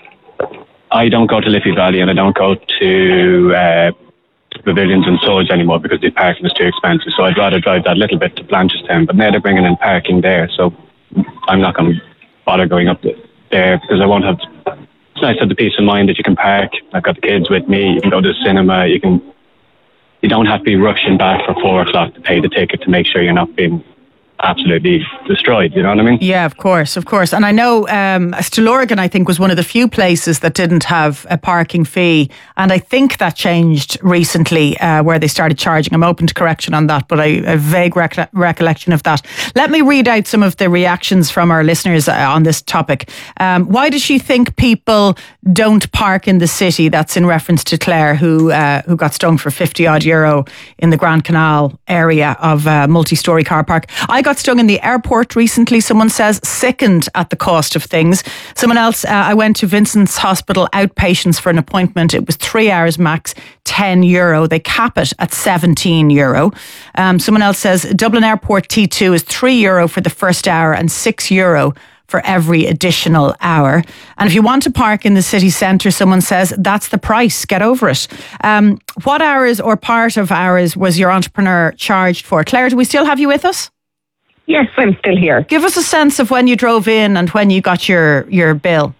I don't go to Liffey Valley and I don't go to uh, Pavilions and Swords anymore because the parking is too expensive. So I'd rather drive that little bit to Blanchardstown. But now they're bringing in parking there, so I'm not going to bother going up there because I won't have. It's nice to have the peace of mind that you can park. I've got the kids with me. You can go to the cinema. You can. You don't have to be rushing back for four o'clock to pay the ticket to make sure you're not being absolutely destroyed, you know what I mean?
Yeah, of course, of course. And I know um, Stillorgan, I think, was one of the few places that didn't have a parking fee. And I think that changed recently uh, where they started charging. I'm open to correction on that, but I have a vague rec- recollection of that. Let me read out some of the reactions from our listeners uh, on this topic. Um, why does she think people don't park in the city? That's in reference to Claire, who uh, who got stung for fifty odd euro in the Grand Canal area of a multi-storey car park. I got stung in the airport recently. Someone says sickened at the cost of things. Someone else, uh, I went to Vincent's Hospital outpatients for an appointment. It was three hours max, ten euro. They cap it at seventeen euro. Um, someone else says Dublin Airport T two is three euro for the first hour and six euro for every additional hour. And if you want to park in the city centre, someone says that's the price, get over it. Um, what hours or part of hours was your entrepreneur charged for? Claire, do we still have you with us?
Yes, I'm still here.
Give us a sense of when you drove in and when you got your, your bill.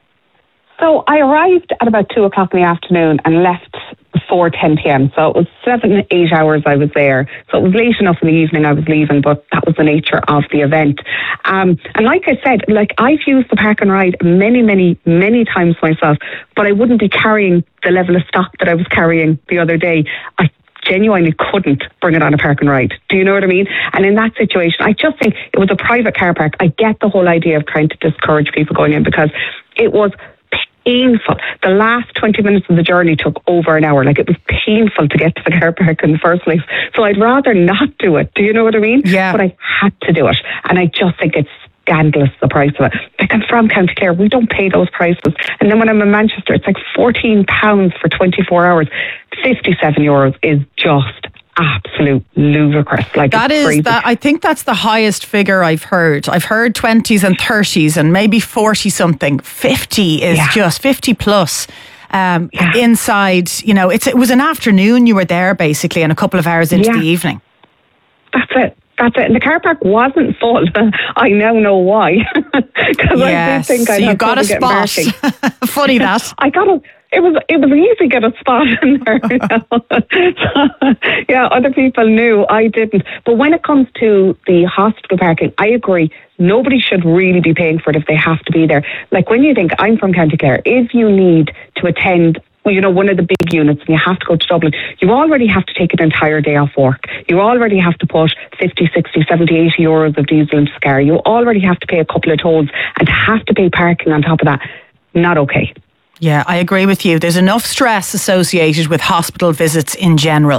So I arrived at about two o'clock in the afternoon and left before ten p.m. So it was seven, eight hours I was there. So it was late enough in the evening I was leaving, but that was the nature of the event. Um, and like I said, like I've used the park and ride many, many, many times myself, but I wouldn't be carrying the level of stock that I was carrying the other day. I genuinely couldn't bring it on a park and ride. Do you know what I mean? And in that situation, I just think it was a private car park. I get the whole idea of trying to discourage people going in because it was painful. The last twenty minutes of the journey took over an hour. Like it was painful to get to the car park in the first place. So I'd rather not do it. Do you know what I mean?
Yeah.
But I had to do it. And I just think it's scandalous, the price of it. Like I'm from County Clare, we don't pay those prices. And then when I'm in Manchester, it's like fourteen pounds for twenty-four hours. fifty-seven euros is just absolute ludicrous. Like
that is
crazy.
that. I think that's the highest figure I've heard. I've heard twenties and thirties and maybe forty something. Fifty is yeah. just fifty plus. Um, yeah. Inside, you know, it's it was an afternoon. You were there basically, and a couple of hours into
yeah.
the evening.
That's it. That's it. And the car park wasn't full. I now know why. Because
yes.
I did think I'd
so you
have
got a spot. Funny that.
I got a. It was it was easy to get a spot in there. You know? Yeah, other people knew. I didn't. But when it comes to the hospital parking, I agree. Nobody should really be paying for it if they have to be there. Like when you think, I'm from County Clare, if you need to attend, well, you know, one of the big units and you have to go to Dublin, you already have to take an entire day off work. You already have to put fifty, sixty, seventy, eighty euros of diesel into the car. You already have to pay a couple of tolls, and to have to pay parking on top of that, not okay.
Yeah, I agree with you. There's enough stress associated with hospital visits in general.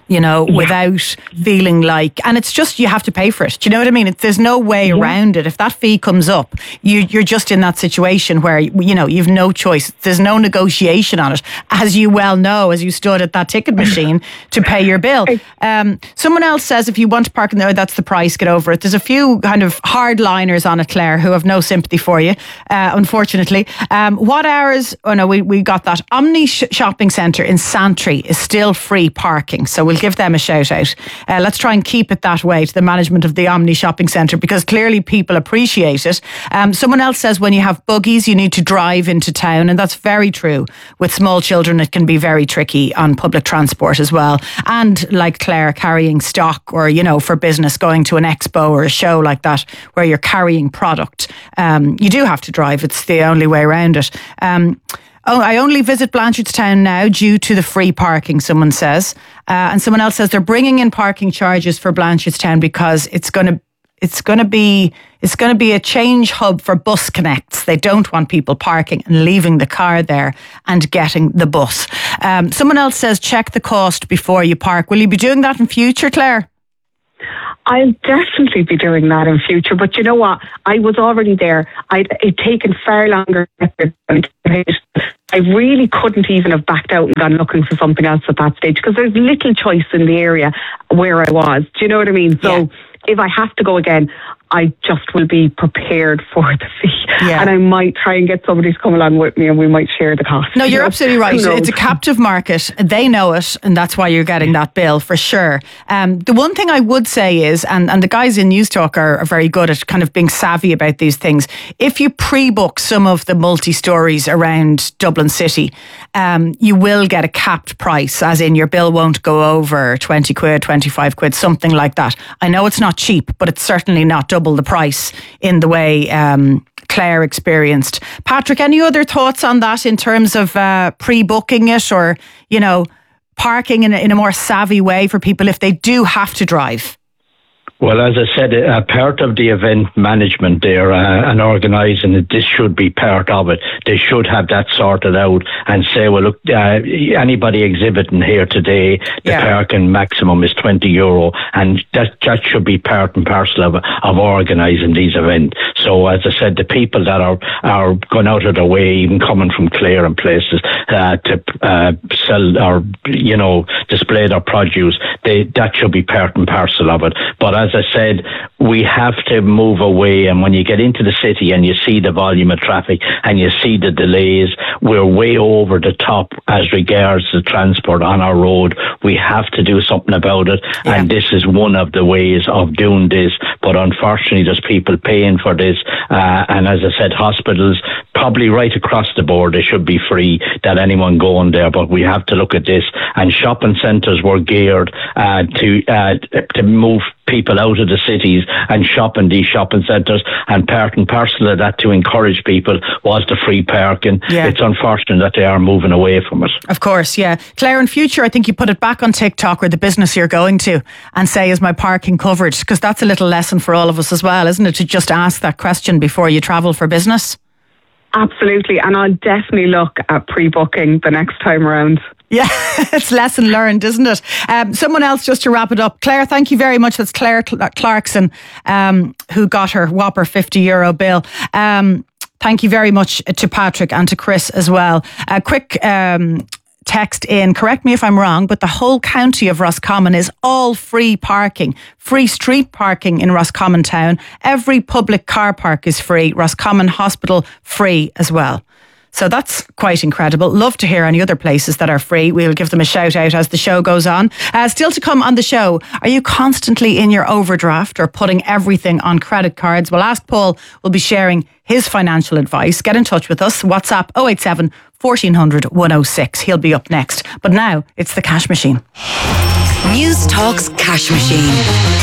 you know, yeah. without feeling like, and it's just, you have to pay for it. Do you know what I mean? It, there's no way yeah. around it. If that fee comes up, you, you're just in that situation where, you know, you've no choice. There's no negotiation on it, as you well know, as you stood at that ticket machine to pay your bill. Um, someone else says if you want to park in there, that's the price, get over it. There's a few kind of hardliners on it, Claire, who have no sympathy for you, uh, unfortunately. Um, what hours, oh no, we, we got that. Omni Sh- Shopping Centre in Santry is still free parking, so we'll give them a shout out. Uh, let's try and keep it that way to the management of the Omni Shopping Centre, because clearly people appreciate it. Um, someone else says when you have buggies, you need to drive into town, and that's very true. With small children, it can be very tricky on public transport as well. And like Claire, carrying stock, or, you know, for business, going to an expo or a show like that where you're carrying product, um, you do have to drive. It's the only way around it. Um, Oh, I only visit Blanchardstown now due to the free parking, someone says. Uh, and someone else says they're bringing in parking charges for Blanchardstown because it's going to it's going to be it's going to be a change hub for bus connects. They don't want people parking and leaving the car there and getting the bus. Um, someone else says check the cost before you park. Will you be doing that in future, Claire?
I'll definitely be doing that in future, but you know what? I was already there. I'd it taken far longer. I really couldn't even have backed out and gone looking for something else at that stage, because there's little choice in the area where I was. Do you know what I mean? So yeah. if I have to go again, I just will be prepared for the fee. Yeah. And I might try and get somebody to come along with me and we might share the cost.
No, you're
you know?
absolutely right. It's a captive market. They know it, and that's why you're getting that bill for sure. Um, the one thing I would say is, and, and the guys in News Talk are, are very good at kind of being savvy about these things. If you pre-book some of the multi-stories around Dublin City, um, you will get a capped price, as in your bill won't go over twenty quid, twenty-five quid, something like that. I know it's not cheap, but it's certainly not double the price in the way um, Claire experienced. Patrick, any other thoughts on that in terms of uh, pre-booking it, or, you know, parking in a, in a more savvy way for people if they do have to drive?
Well, as I said, a part of the event management there uh, and organising it, this should be part of it. They should have that sorted out and say, well, look, uh, anybody exhibiting here today, the yeah. parking maximum is twenty euro, and that, that should be part and parcel of, of organising these events. So, as I said, the people that are, are going out of their way, even coming from Clare and places, uh, to uh, sell or, you know, display their produce, they, that should be part and parcel of it. But as I said, we have to move away, and when you get into the city and you see the volume of traffic and you see the delays, we're way over the top as regards the transport on our road. We have to do something about it, yeah. and this is one of the ways of doing this. But unfortunately, there's people paying for this, uh, and as I said, hospitals, probably right across the board, they should be free, that anyone going there, but we have to look at this. And shopping centres were geared uh, to uh, to move people out of the cities and shop in these shopping centres, and part and parcel of that to encourage people was the free parking. Yeah. It's unfortunate that they are moving away from it.
Of course, yeah. Claire, in future, I think you put it back on TikTok or the business you're going to and say, is my parking covered? Because that's a little lesson for all of us as well, isn't it? To just ask that question before you travel for business.
Absolutely, and I'll definitely look at pre-booking the next time around.
Yeah, it's lesson learned, isn't it? Um, someone else, just to wrap it up. Claire, thank you very much. That's Claire Clarkson, um, who got her whopper fifty euro bill. Um, thank you very much to Patrick and to Chris as well. A quick um, text in, correct me if I'm wrong, but the whole county of Roscommon is all free parking, free street parking in Roscommon town. Every public car park is free. Roscommon Hospital free as well. So that's quite incredible. Love to hear any other places that are free. We'll give them a shout out as the show goes on. Uh, still to come on the show, are you constantly in your overdraft or putting everything on credit cards? Well, Ask Paul will be sharing his financial advice. Get in touch with us. WhatsApp oh eight seven, fourteen hundred, one oh six. He'll be up next. But now it's the Cash Machine.
News Talk's Cash Machine.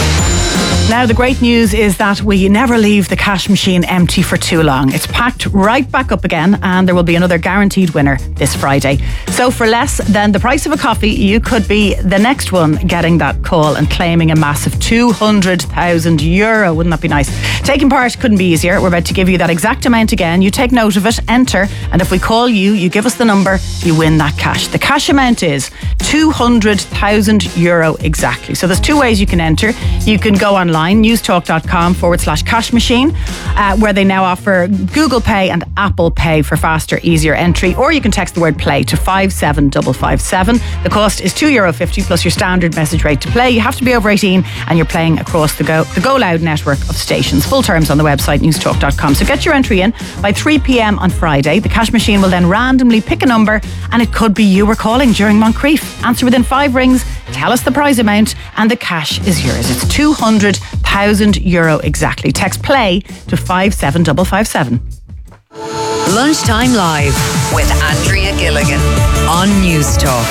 Now, the great news is that we never leave the cash machine empty for too long. It's packed right back up again, and there will be another guaranteed winner this Friday. So for less than the price of a coffee, you could be the next one getting that call and claiming a massive two hundred thousand euro. Wouldn't that be nice? Taking part couldn't be easier. We're about to give you that exact amount again. You take note of it, enter, and if we call you, you give us the number, you win that cash. The cash amount is two hundred thousand euro exactly. So there's two ways you can enter. You can go online, newstalk.com forward slash cash machine, uh, where they now offer Google Pay and Apple Pay for faster, easier entry, or you can text the word play to five seven five five seven. The cost is two euro fifty plus your standard message rate to play. You have to be over eighteen and you're playing across the Go, the Go Loud network of stations. Full terms on the website newstalk dot com. So get your entry in by three p.m. on Friday. The cash machine will then randomly pick a number, and it could be you we're calling during Moncrief. Answer within five rings, tell us the prize amount, and the cash is yours. It's two hundred thousand euro exactly. Text play to five seven five five seven.
Lunchtime Live with Andrea Gilligan on Newstalk.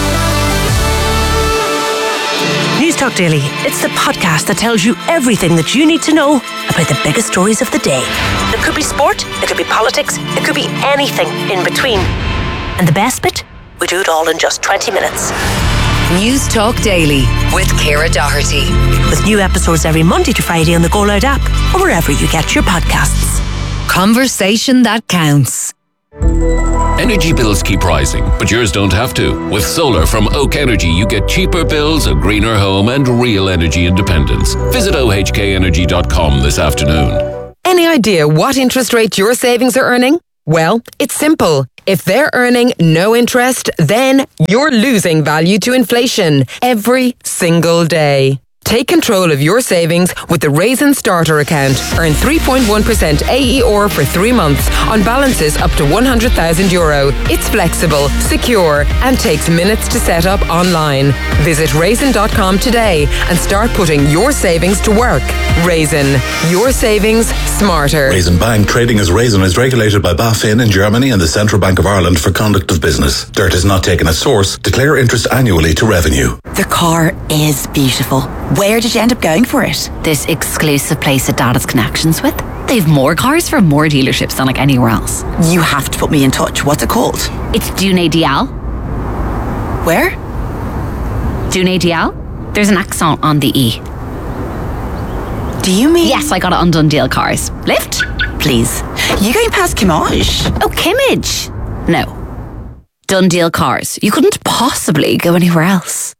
Newstalk Daily. It's the podcast that tells you everything that you need to know about the biggest stories of the day. It could be sport, it could be politics, it could be anything in between. And the best bit? We do it all in just twenty minutes.
Newstalk Daily with Ciara Doherty.
With new episodes every Monday to Friday on the Go Loud app or wherever you get your podcasts.
Conversation that counts.
Energy bills keep rising, but yours don't have to. With solar from Oak Energy, you get cheaper bills, a greener home, and real energy independence. Visit O H K energy dot com this afternoon.
Any idea what interest rate your savings are earning? Well, it's simple. If they're earning no interest, then you're losing value to inflation every single day. Take control of your savings with the Raisin Starter account. Earn three point one percent A E R for three months on balances up to one hundred thousand euro. It's flexible, secure, and takes minutes to set up online. Visit raisin dot com today and start putting your savings to work. Raisin, your savings smarter.
Raisin Bank, trading as Raisin, is regulated by BaFin in Germany and the Central Bank of Ireland for conduct of business. Dirt is not taken as source. Declare interest annually to revenue.
The car is beautiful. Where did you end up going for it?
This exclusive place that Dad has connections with. They've more cars from more dealerships than like anywhere else.
You have to put me in touch. What's it called?
It's Dune Dial.
Where?
Dune Dial. There's an accent on the E.
Do you mean?
Yes, I got it on Dundee Cars. Lift? Please.
You going past Kimmage?
Oh, Kimmage? No. Dundee Cars. You couldn't possibly go anywhere else.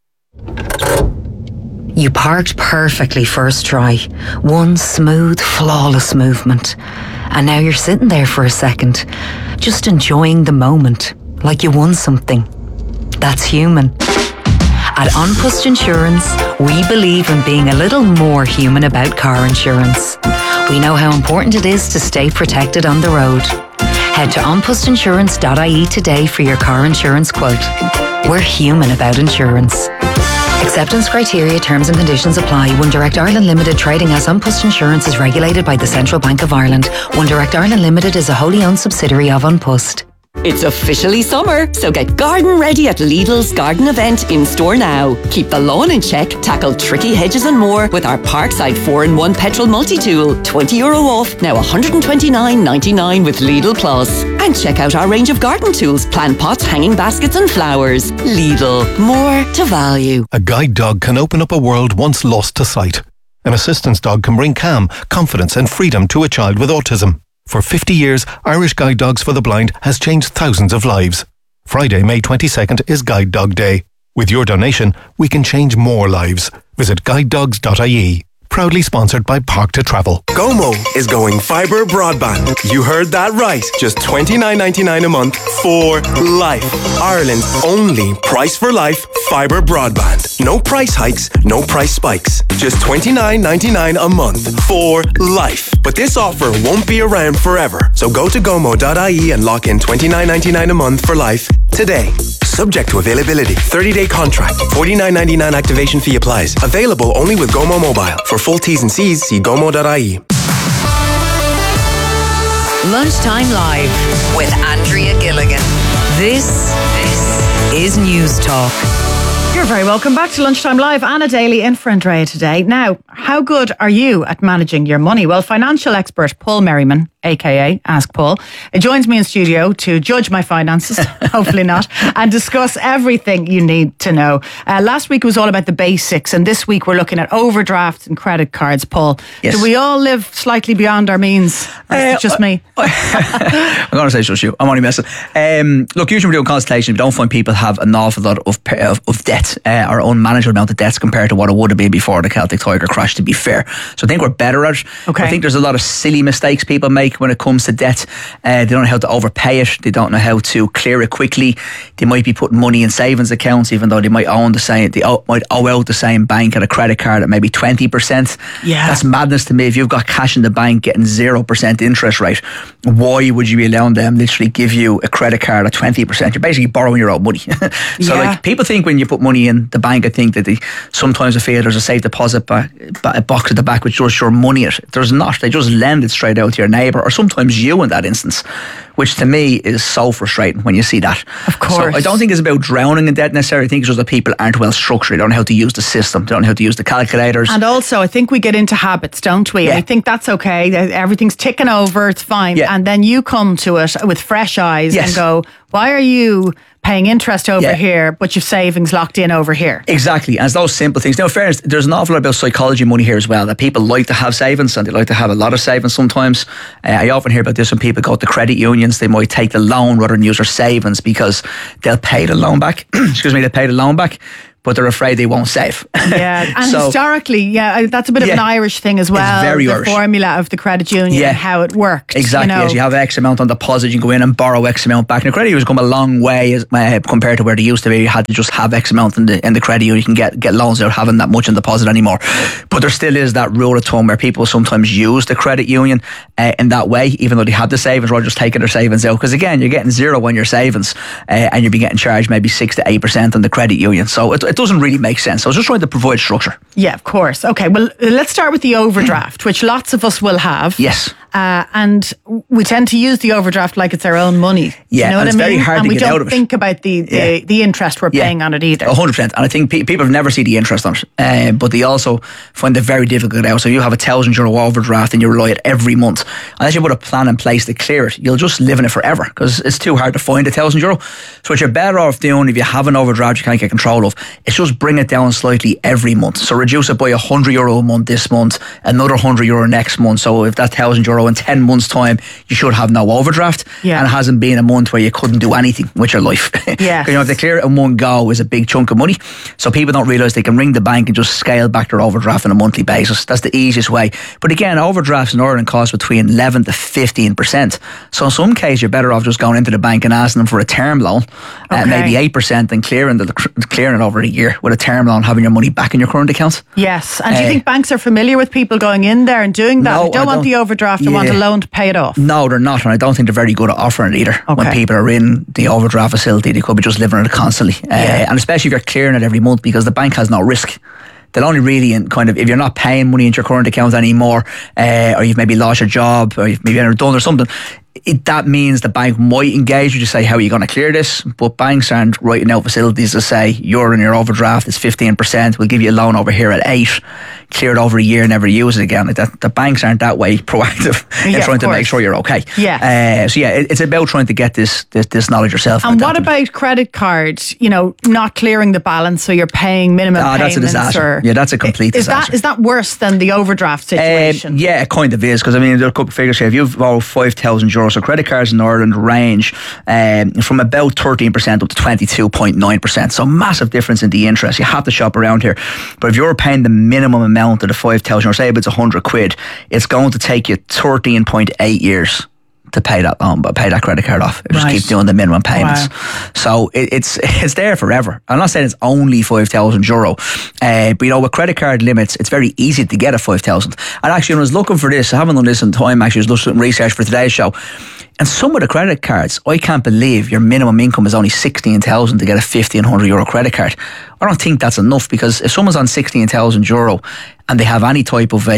You parked perfectly first try. One smooth, flawless movement. And now you're sitting there for a second, just enjoying the moment, like you won something. That's human. At An Post Insurance, we believe in being a little more human about car insurance. We know how important it is to stay protected on the road. Head to an post insurance dot I E today for your car insurance quote. We're human about insurance. Acceptance criteria, terms and conditions apply. One Direct Ireland Limited, trading as An Post Insurance, is regulated by the Central Bank of Ireland. One Direct Ireland Limited is a wholly owned subsidiary of An Post.
It's officially summer, so get garden ready at Lidl's garden event in store now. Keep the lawn in check, tackle tricky hedges and more with our Parkside four in one petrol multi-tool. twenty euro off, now one hundred twenty-nine ninety-nine with Lidl Plus. And check out our range of garden tools, plant pots, hanging baskets and flowers. Lidl, more to value.
A guide dog can open up a world once lost to sight. An assistance dog can bring calm, confidence and freedom to a child with autism. For fifty years, Irish Guide Dogs for the Blind has changed thousands of lives. Friday, May twenty-second is Guide Dog Day. With your donation, we can change more lives. Visit guide dogs dot I E. Proudly sponsored by Park to Travel.
Gomo is going fibre broadband. You heard that right. Just twenty-nine ninety-nine a month for life. Ireland's only price for life fibre broadband. No price hikes, no price spikes. Just twenty-nine ninety-nine a month for life. But this offer won't be around forever. So go to gomo dot I E and lock in twenty-nine ninety-nine a month for life today. Subject to availability. thirty-day contract. forty-nine ninety-nine activation fee applies. Available only with Gomo Mobile. For full T's and C's, see gomo dot I E.
Lunchtime Live with Andrea Gilligan. This, this is Newstalk.
You're very welcome back to Lunchtime Live. Anna Daly in for Andrea today. Now, how good are you at managing your money? Well, financial expert Paul Merriman, aka Ask Paul, joins me in studio to judge my finances, hopefully not, and discuss everything you need to know. Uh, last week was all about the basics, and this week we're looking at overdrafts and credit cards. Paul,
yes.
Do we all live slightly beyond our means? Or is it just me?
I'm going to say it's just you. I'm only messing. Um, look, usually we do a consultation. We don't find people have an awful lot of, of, of debt uh, or unmanageable amount of debts compared to what it would have been before the Celtic Tiger crash, to be fair. So I think we're better at it.
Okay.
I think there's a lot of silly mistakes people make when it comes to debt. Uh, they don't know how to overpay it. They don't know how to clear it quickly. They might be putting money in savings accounts, even though they might own the same, they owe, might owe out the same bank at a credit card at maybe twenty percent.
Yeah.
That's madness to me. If you've got cash in the bank getting zero percent interest rate, why would you be allowing them literally give you a credit card at twenty percent? You're basically borrowing your own money. so
Yeah.
like people think when you put money in the bank, I think that they sometimes feel there's a safe deposit ba- ba- box at the back which just your money it. There's not. They just lend it straight out to your neighbour, or sometimes you in that instance, which to me is so frustrating when you see that.
Of course.
So I don't think it's about drowning in debt necessarily. I think it's just that people aren't well structured. They don't know how to use the system. They don't know how to use the calculators.
And also, I think we get into habits, don't we?
Yeah.
I think that's okay. Everything's ticking over. It's fine.
Yeah.
And then you come to it with fresh eyes
Yes.
and go, why are you paying interest over
Yeah.
here, but your savings locked in over here?
Exactly, and it's those simple things. Now, in fairness, there's an awful lot about psychology money here as well, that people like to have savings and they like to have a lot of savings sometimes. Uh, I often hear about this when people go to credit unions. They might take the loan rather than use their savings because they'll pay the loan back. Excuse me, they'll pay the loan back, but they're afraid they won't save.
Yeah, and
So-
historically, yeah, that's a bit of an
Yeah.
Irish thing as well.
very
the
Irish.
formula of the credit union
Yeah.
and how it worked.
Exactly,
You know?
yes, you have X amount on deposit, you can go in and borrow X amount back. Now, credit unions come a long way as, uh, compared to where they used to be. You had to just have X amount in the, in the credit union. You can get, get loans without having that much in deposit anymore. But there still is that rule of thumb where people sometimes use the credit union uh, in that way, even though they have the savings, rather just taking their savings out. Because again, you're getting zero on your savings uh, and you'll be getting charged maybe six to eight percent on the credit union. So it, it doesn't really make sense. So I was just trying to provide structure.
Yeah, of course. Okay, well, let's start with the overdraft, which lots of us will have.
Yes.
Uh, and we tend to use the overdraft like it's our own money.
Yeah,
you know
and
what
it's
I mean?
very hard
and
to
we
get
don't
out of it.
think about the, the,
Yeah.
the interest we're
Yeah.
paying on it either.
one hundred percent. And I think pe- people never see the interest on it. Uh, but they also find it very difficult to get out. So if you have a thousand euro overdraft and you rely on it every month, unless you put a plan in place to clear it, you'll just live in it forever because it's too hard to find a thousand euro. So what you're better off doing if you have an overdraft you can't get control of, is just bring it down slightly every month. So reduce it by a hundred euro a month this month, another hundred euro next month. So if that thousand euro in ten months' time, you should have no overdraft.
Yeah.
And it hasn't been a month where you couldn't do anything with your life.
Yes.
You know, if they clear it in one go is a big chunk of money. So people don't realise they can ring the bank and just scale back their overdraft on a monthly basis. That's the easiest way. But again, overdrafts in Ireland cost between eleven to fifteen percent. So in some cases, you're better off just going into the bank and asking them for a term loan at
Okay.
maybe eight percent and clearing, the, clearing it over a year with a term loan, having your money back in your current account.
Yes. And do you
Uh,
think banks are familiar with people going in there and doing that?
No,
they don't
I
want
don't.
the overdraft, they want a
Yeah.
loan to pay it off.
No, they're not, and I don't think they're very good at offering it either. When
Okay.
people are in the overdraft facility, they could be just living on it constantly. Uh, and especially if you're clearing it every month, because the bank has no risk. They'll only really, in kind of, if you're not paying money into your current account anymore, uh, or you've maybe lost your job, or you've maybe done or something, it, that means the bank might engage with you to say, how are you going to clear this? But banks aren't writing out facilities to say, you're in your overdraft, it's fifteen percent, we'll give you a loan over here at eight, clear it over a year, never use it again. Like that, the banks aren't that way proactive in
Yeah, of
trying to make
course.
sure you're okay.
Yeah.
Uh, so yeah, it, it's about trying to get this this, this knowledge yourself.
And what about credit cards? You know, not clearing the balance, so you're paying minimum
Ah,
payments.
that's a disaster.
Or,
Yeah, that's a complete
is
disaster.
that is that worse than the overdraft situation?
Um, yeah, it kind of is, because I mean, there are a couple of figures here. If you've borrowed five thousand euros, so credit cards in Ireland range um, from about thirteen percent up to twenty-two point nine percent. So massive difference in the interest. You have to shop around here. But if you're paying the minimum amount of the five thousand, or say if it's one hundred quid, it's going to take you thirteen point eight years to pay that loan, but pay that credit card off. You just
Right.
keep doing the minimum payments. So it, it's it's there forever. I'm not saying it's only five thousand euro, uh, but you know, with credit card limits, it's very easy to get a five thousand. And actually, when I was looking for this, I haven't done this in time. Actually, I was doing some research for today's show. And some of the credit cards, I can't believe your minimum income is only sixteen thousand to get a fifteen hundred euro credit card. I don't think that's enough, because if someone's on sixteen thousand euro and they have any type of a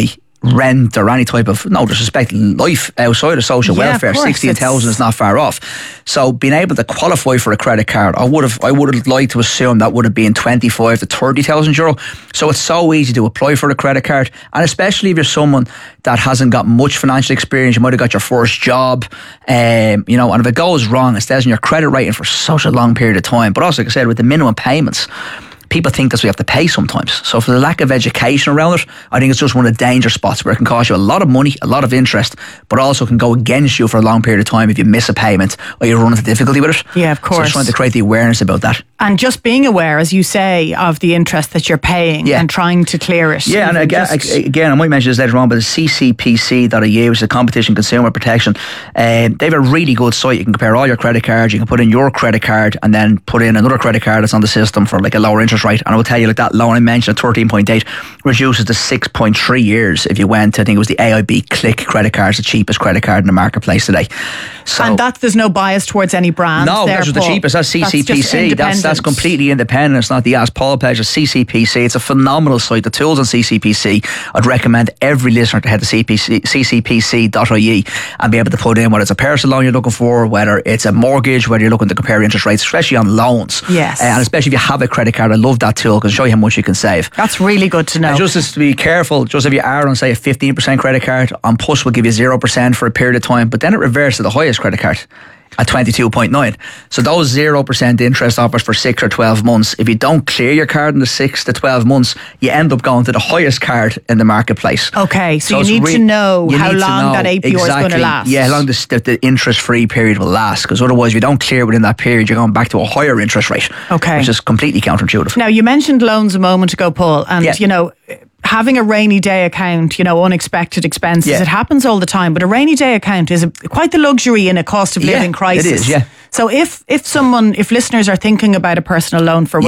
rent or any type of, no disrespect, life outside of social
Yeah, of
welfare,
course,
sixteen thousand is not far off. So being able to qualify for a credit card, I would have I would have liked to assume that would have been twenty-five to thirty thousand euro. So it's so easy to apply for a credit card, and especially if you're someone that hasn't got much financial experience, you might have got your first job, um, you know, and if it goes wrong, it stays in your credit rating for such a long period of time. But also, like I said, with the minimum payments, people think that's what we have to pay sometimes. So for the lack of education around it, I think it's just one of the danger spots where it can cost you a lot of money, a lot of interest, but also can go against you for a long period of time if you miss a payment or you run into difficulty with it.
Yeah, of course.
So I just wanted to create the awareness about that.
And just being aware, as you say, of the interest that you're paying
Yeah.
and trying to clear it.
Yeah, and
Even
again,
just-
again, I might mention this later on, but the C C P C dot I E, which is the Competition Consumer Protection, um, they have a really good site. You can compare all your credit cards, you can put in your credit card and then put in another credit card that's on the system for like a lower interest rate. And I will tell you, like that loan I mentioned at thirteen point eight reduces to six point three years if you went to, I think it was the A I B Click credit card, the cheapest credit card in the marketplace today. So,
and that there's no bias towards any brand.
no,
there,
that's just the
Paul.
cheapest. That's C C P
That's, just
C. that's that's
independent.
completely independent. It's not the Ask Paul page. It's C C P C. It's a phenomenal site. The tools on C C P C. I'd recommend every listener to head to C C P C dot I E and be able to put in whether it's a personal loan you're looking for, whether it's a mortgage, whether you're looking to compare interest rates, especially on loans.
Yes.
Uh, and especially if you have a credit card, I love that tool because it'll show you how much you can save.
That's really good to know.
And just as to be careful, just if you are on, say, a fifteen percent credit card, on Push will give you zero percent for a period of time, but then it reverts to the highest credit card at twenty-two point nine. So those zero percent interest offers for six or twelve months, if you don't clear your card in the six to twelve months, you end up going to the highest card in the marketplace.
Okay, so,
it's
you need
re-
to know
you
how
need to
long
know
that A P R is
exactly,
going to last.
Yeah, how long the, the, the interest-free period will last, because otherwise if you don't clear within that period, you're going back to a higher interest rate.
Okay.
Which is completely counterintuitive.
Now, you mentioned loans a moment ago, Paul, and,
Yeah.
you know, having a rainy day account, you know, unexpected expenses,
Yeah.
it happens all the time, but a rainy day account is a, quite the luxury in a cost of
Yeah,
living crisis.
it is, yeah.
So if, if someone, if listeners are thinking about a personal loan for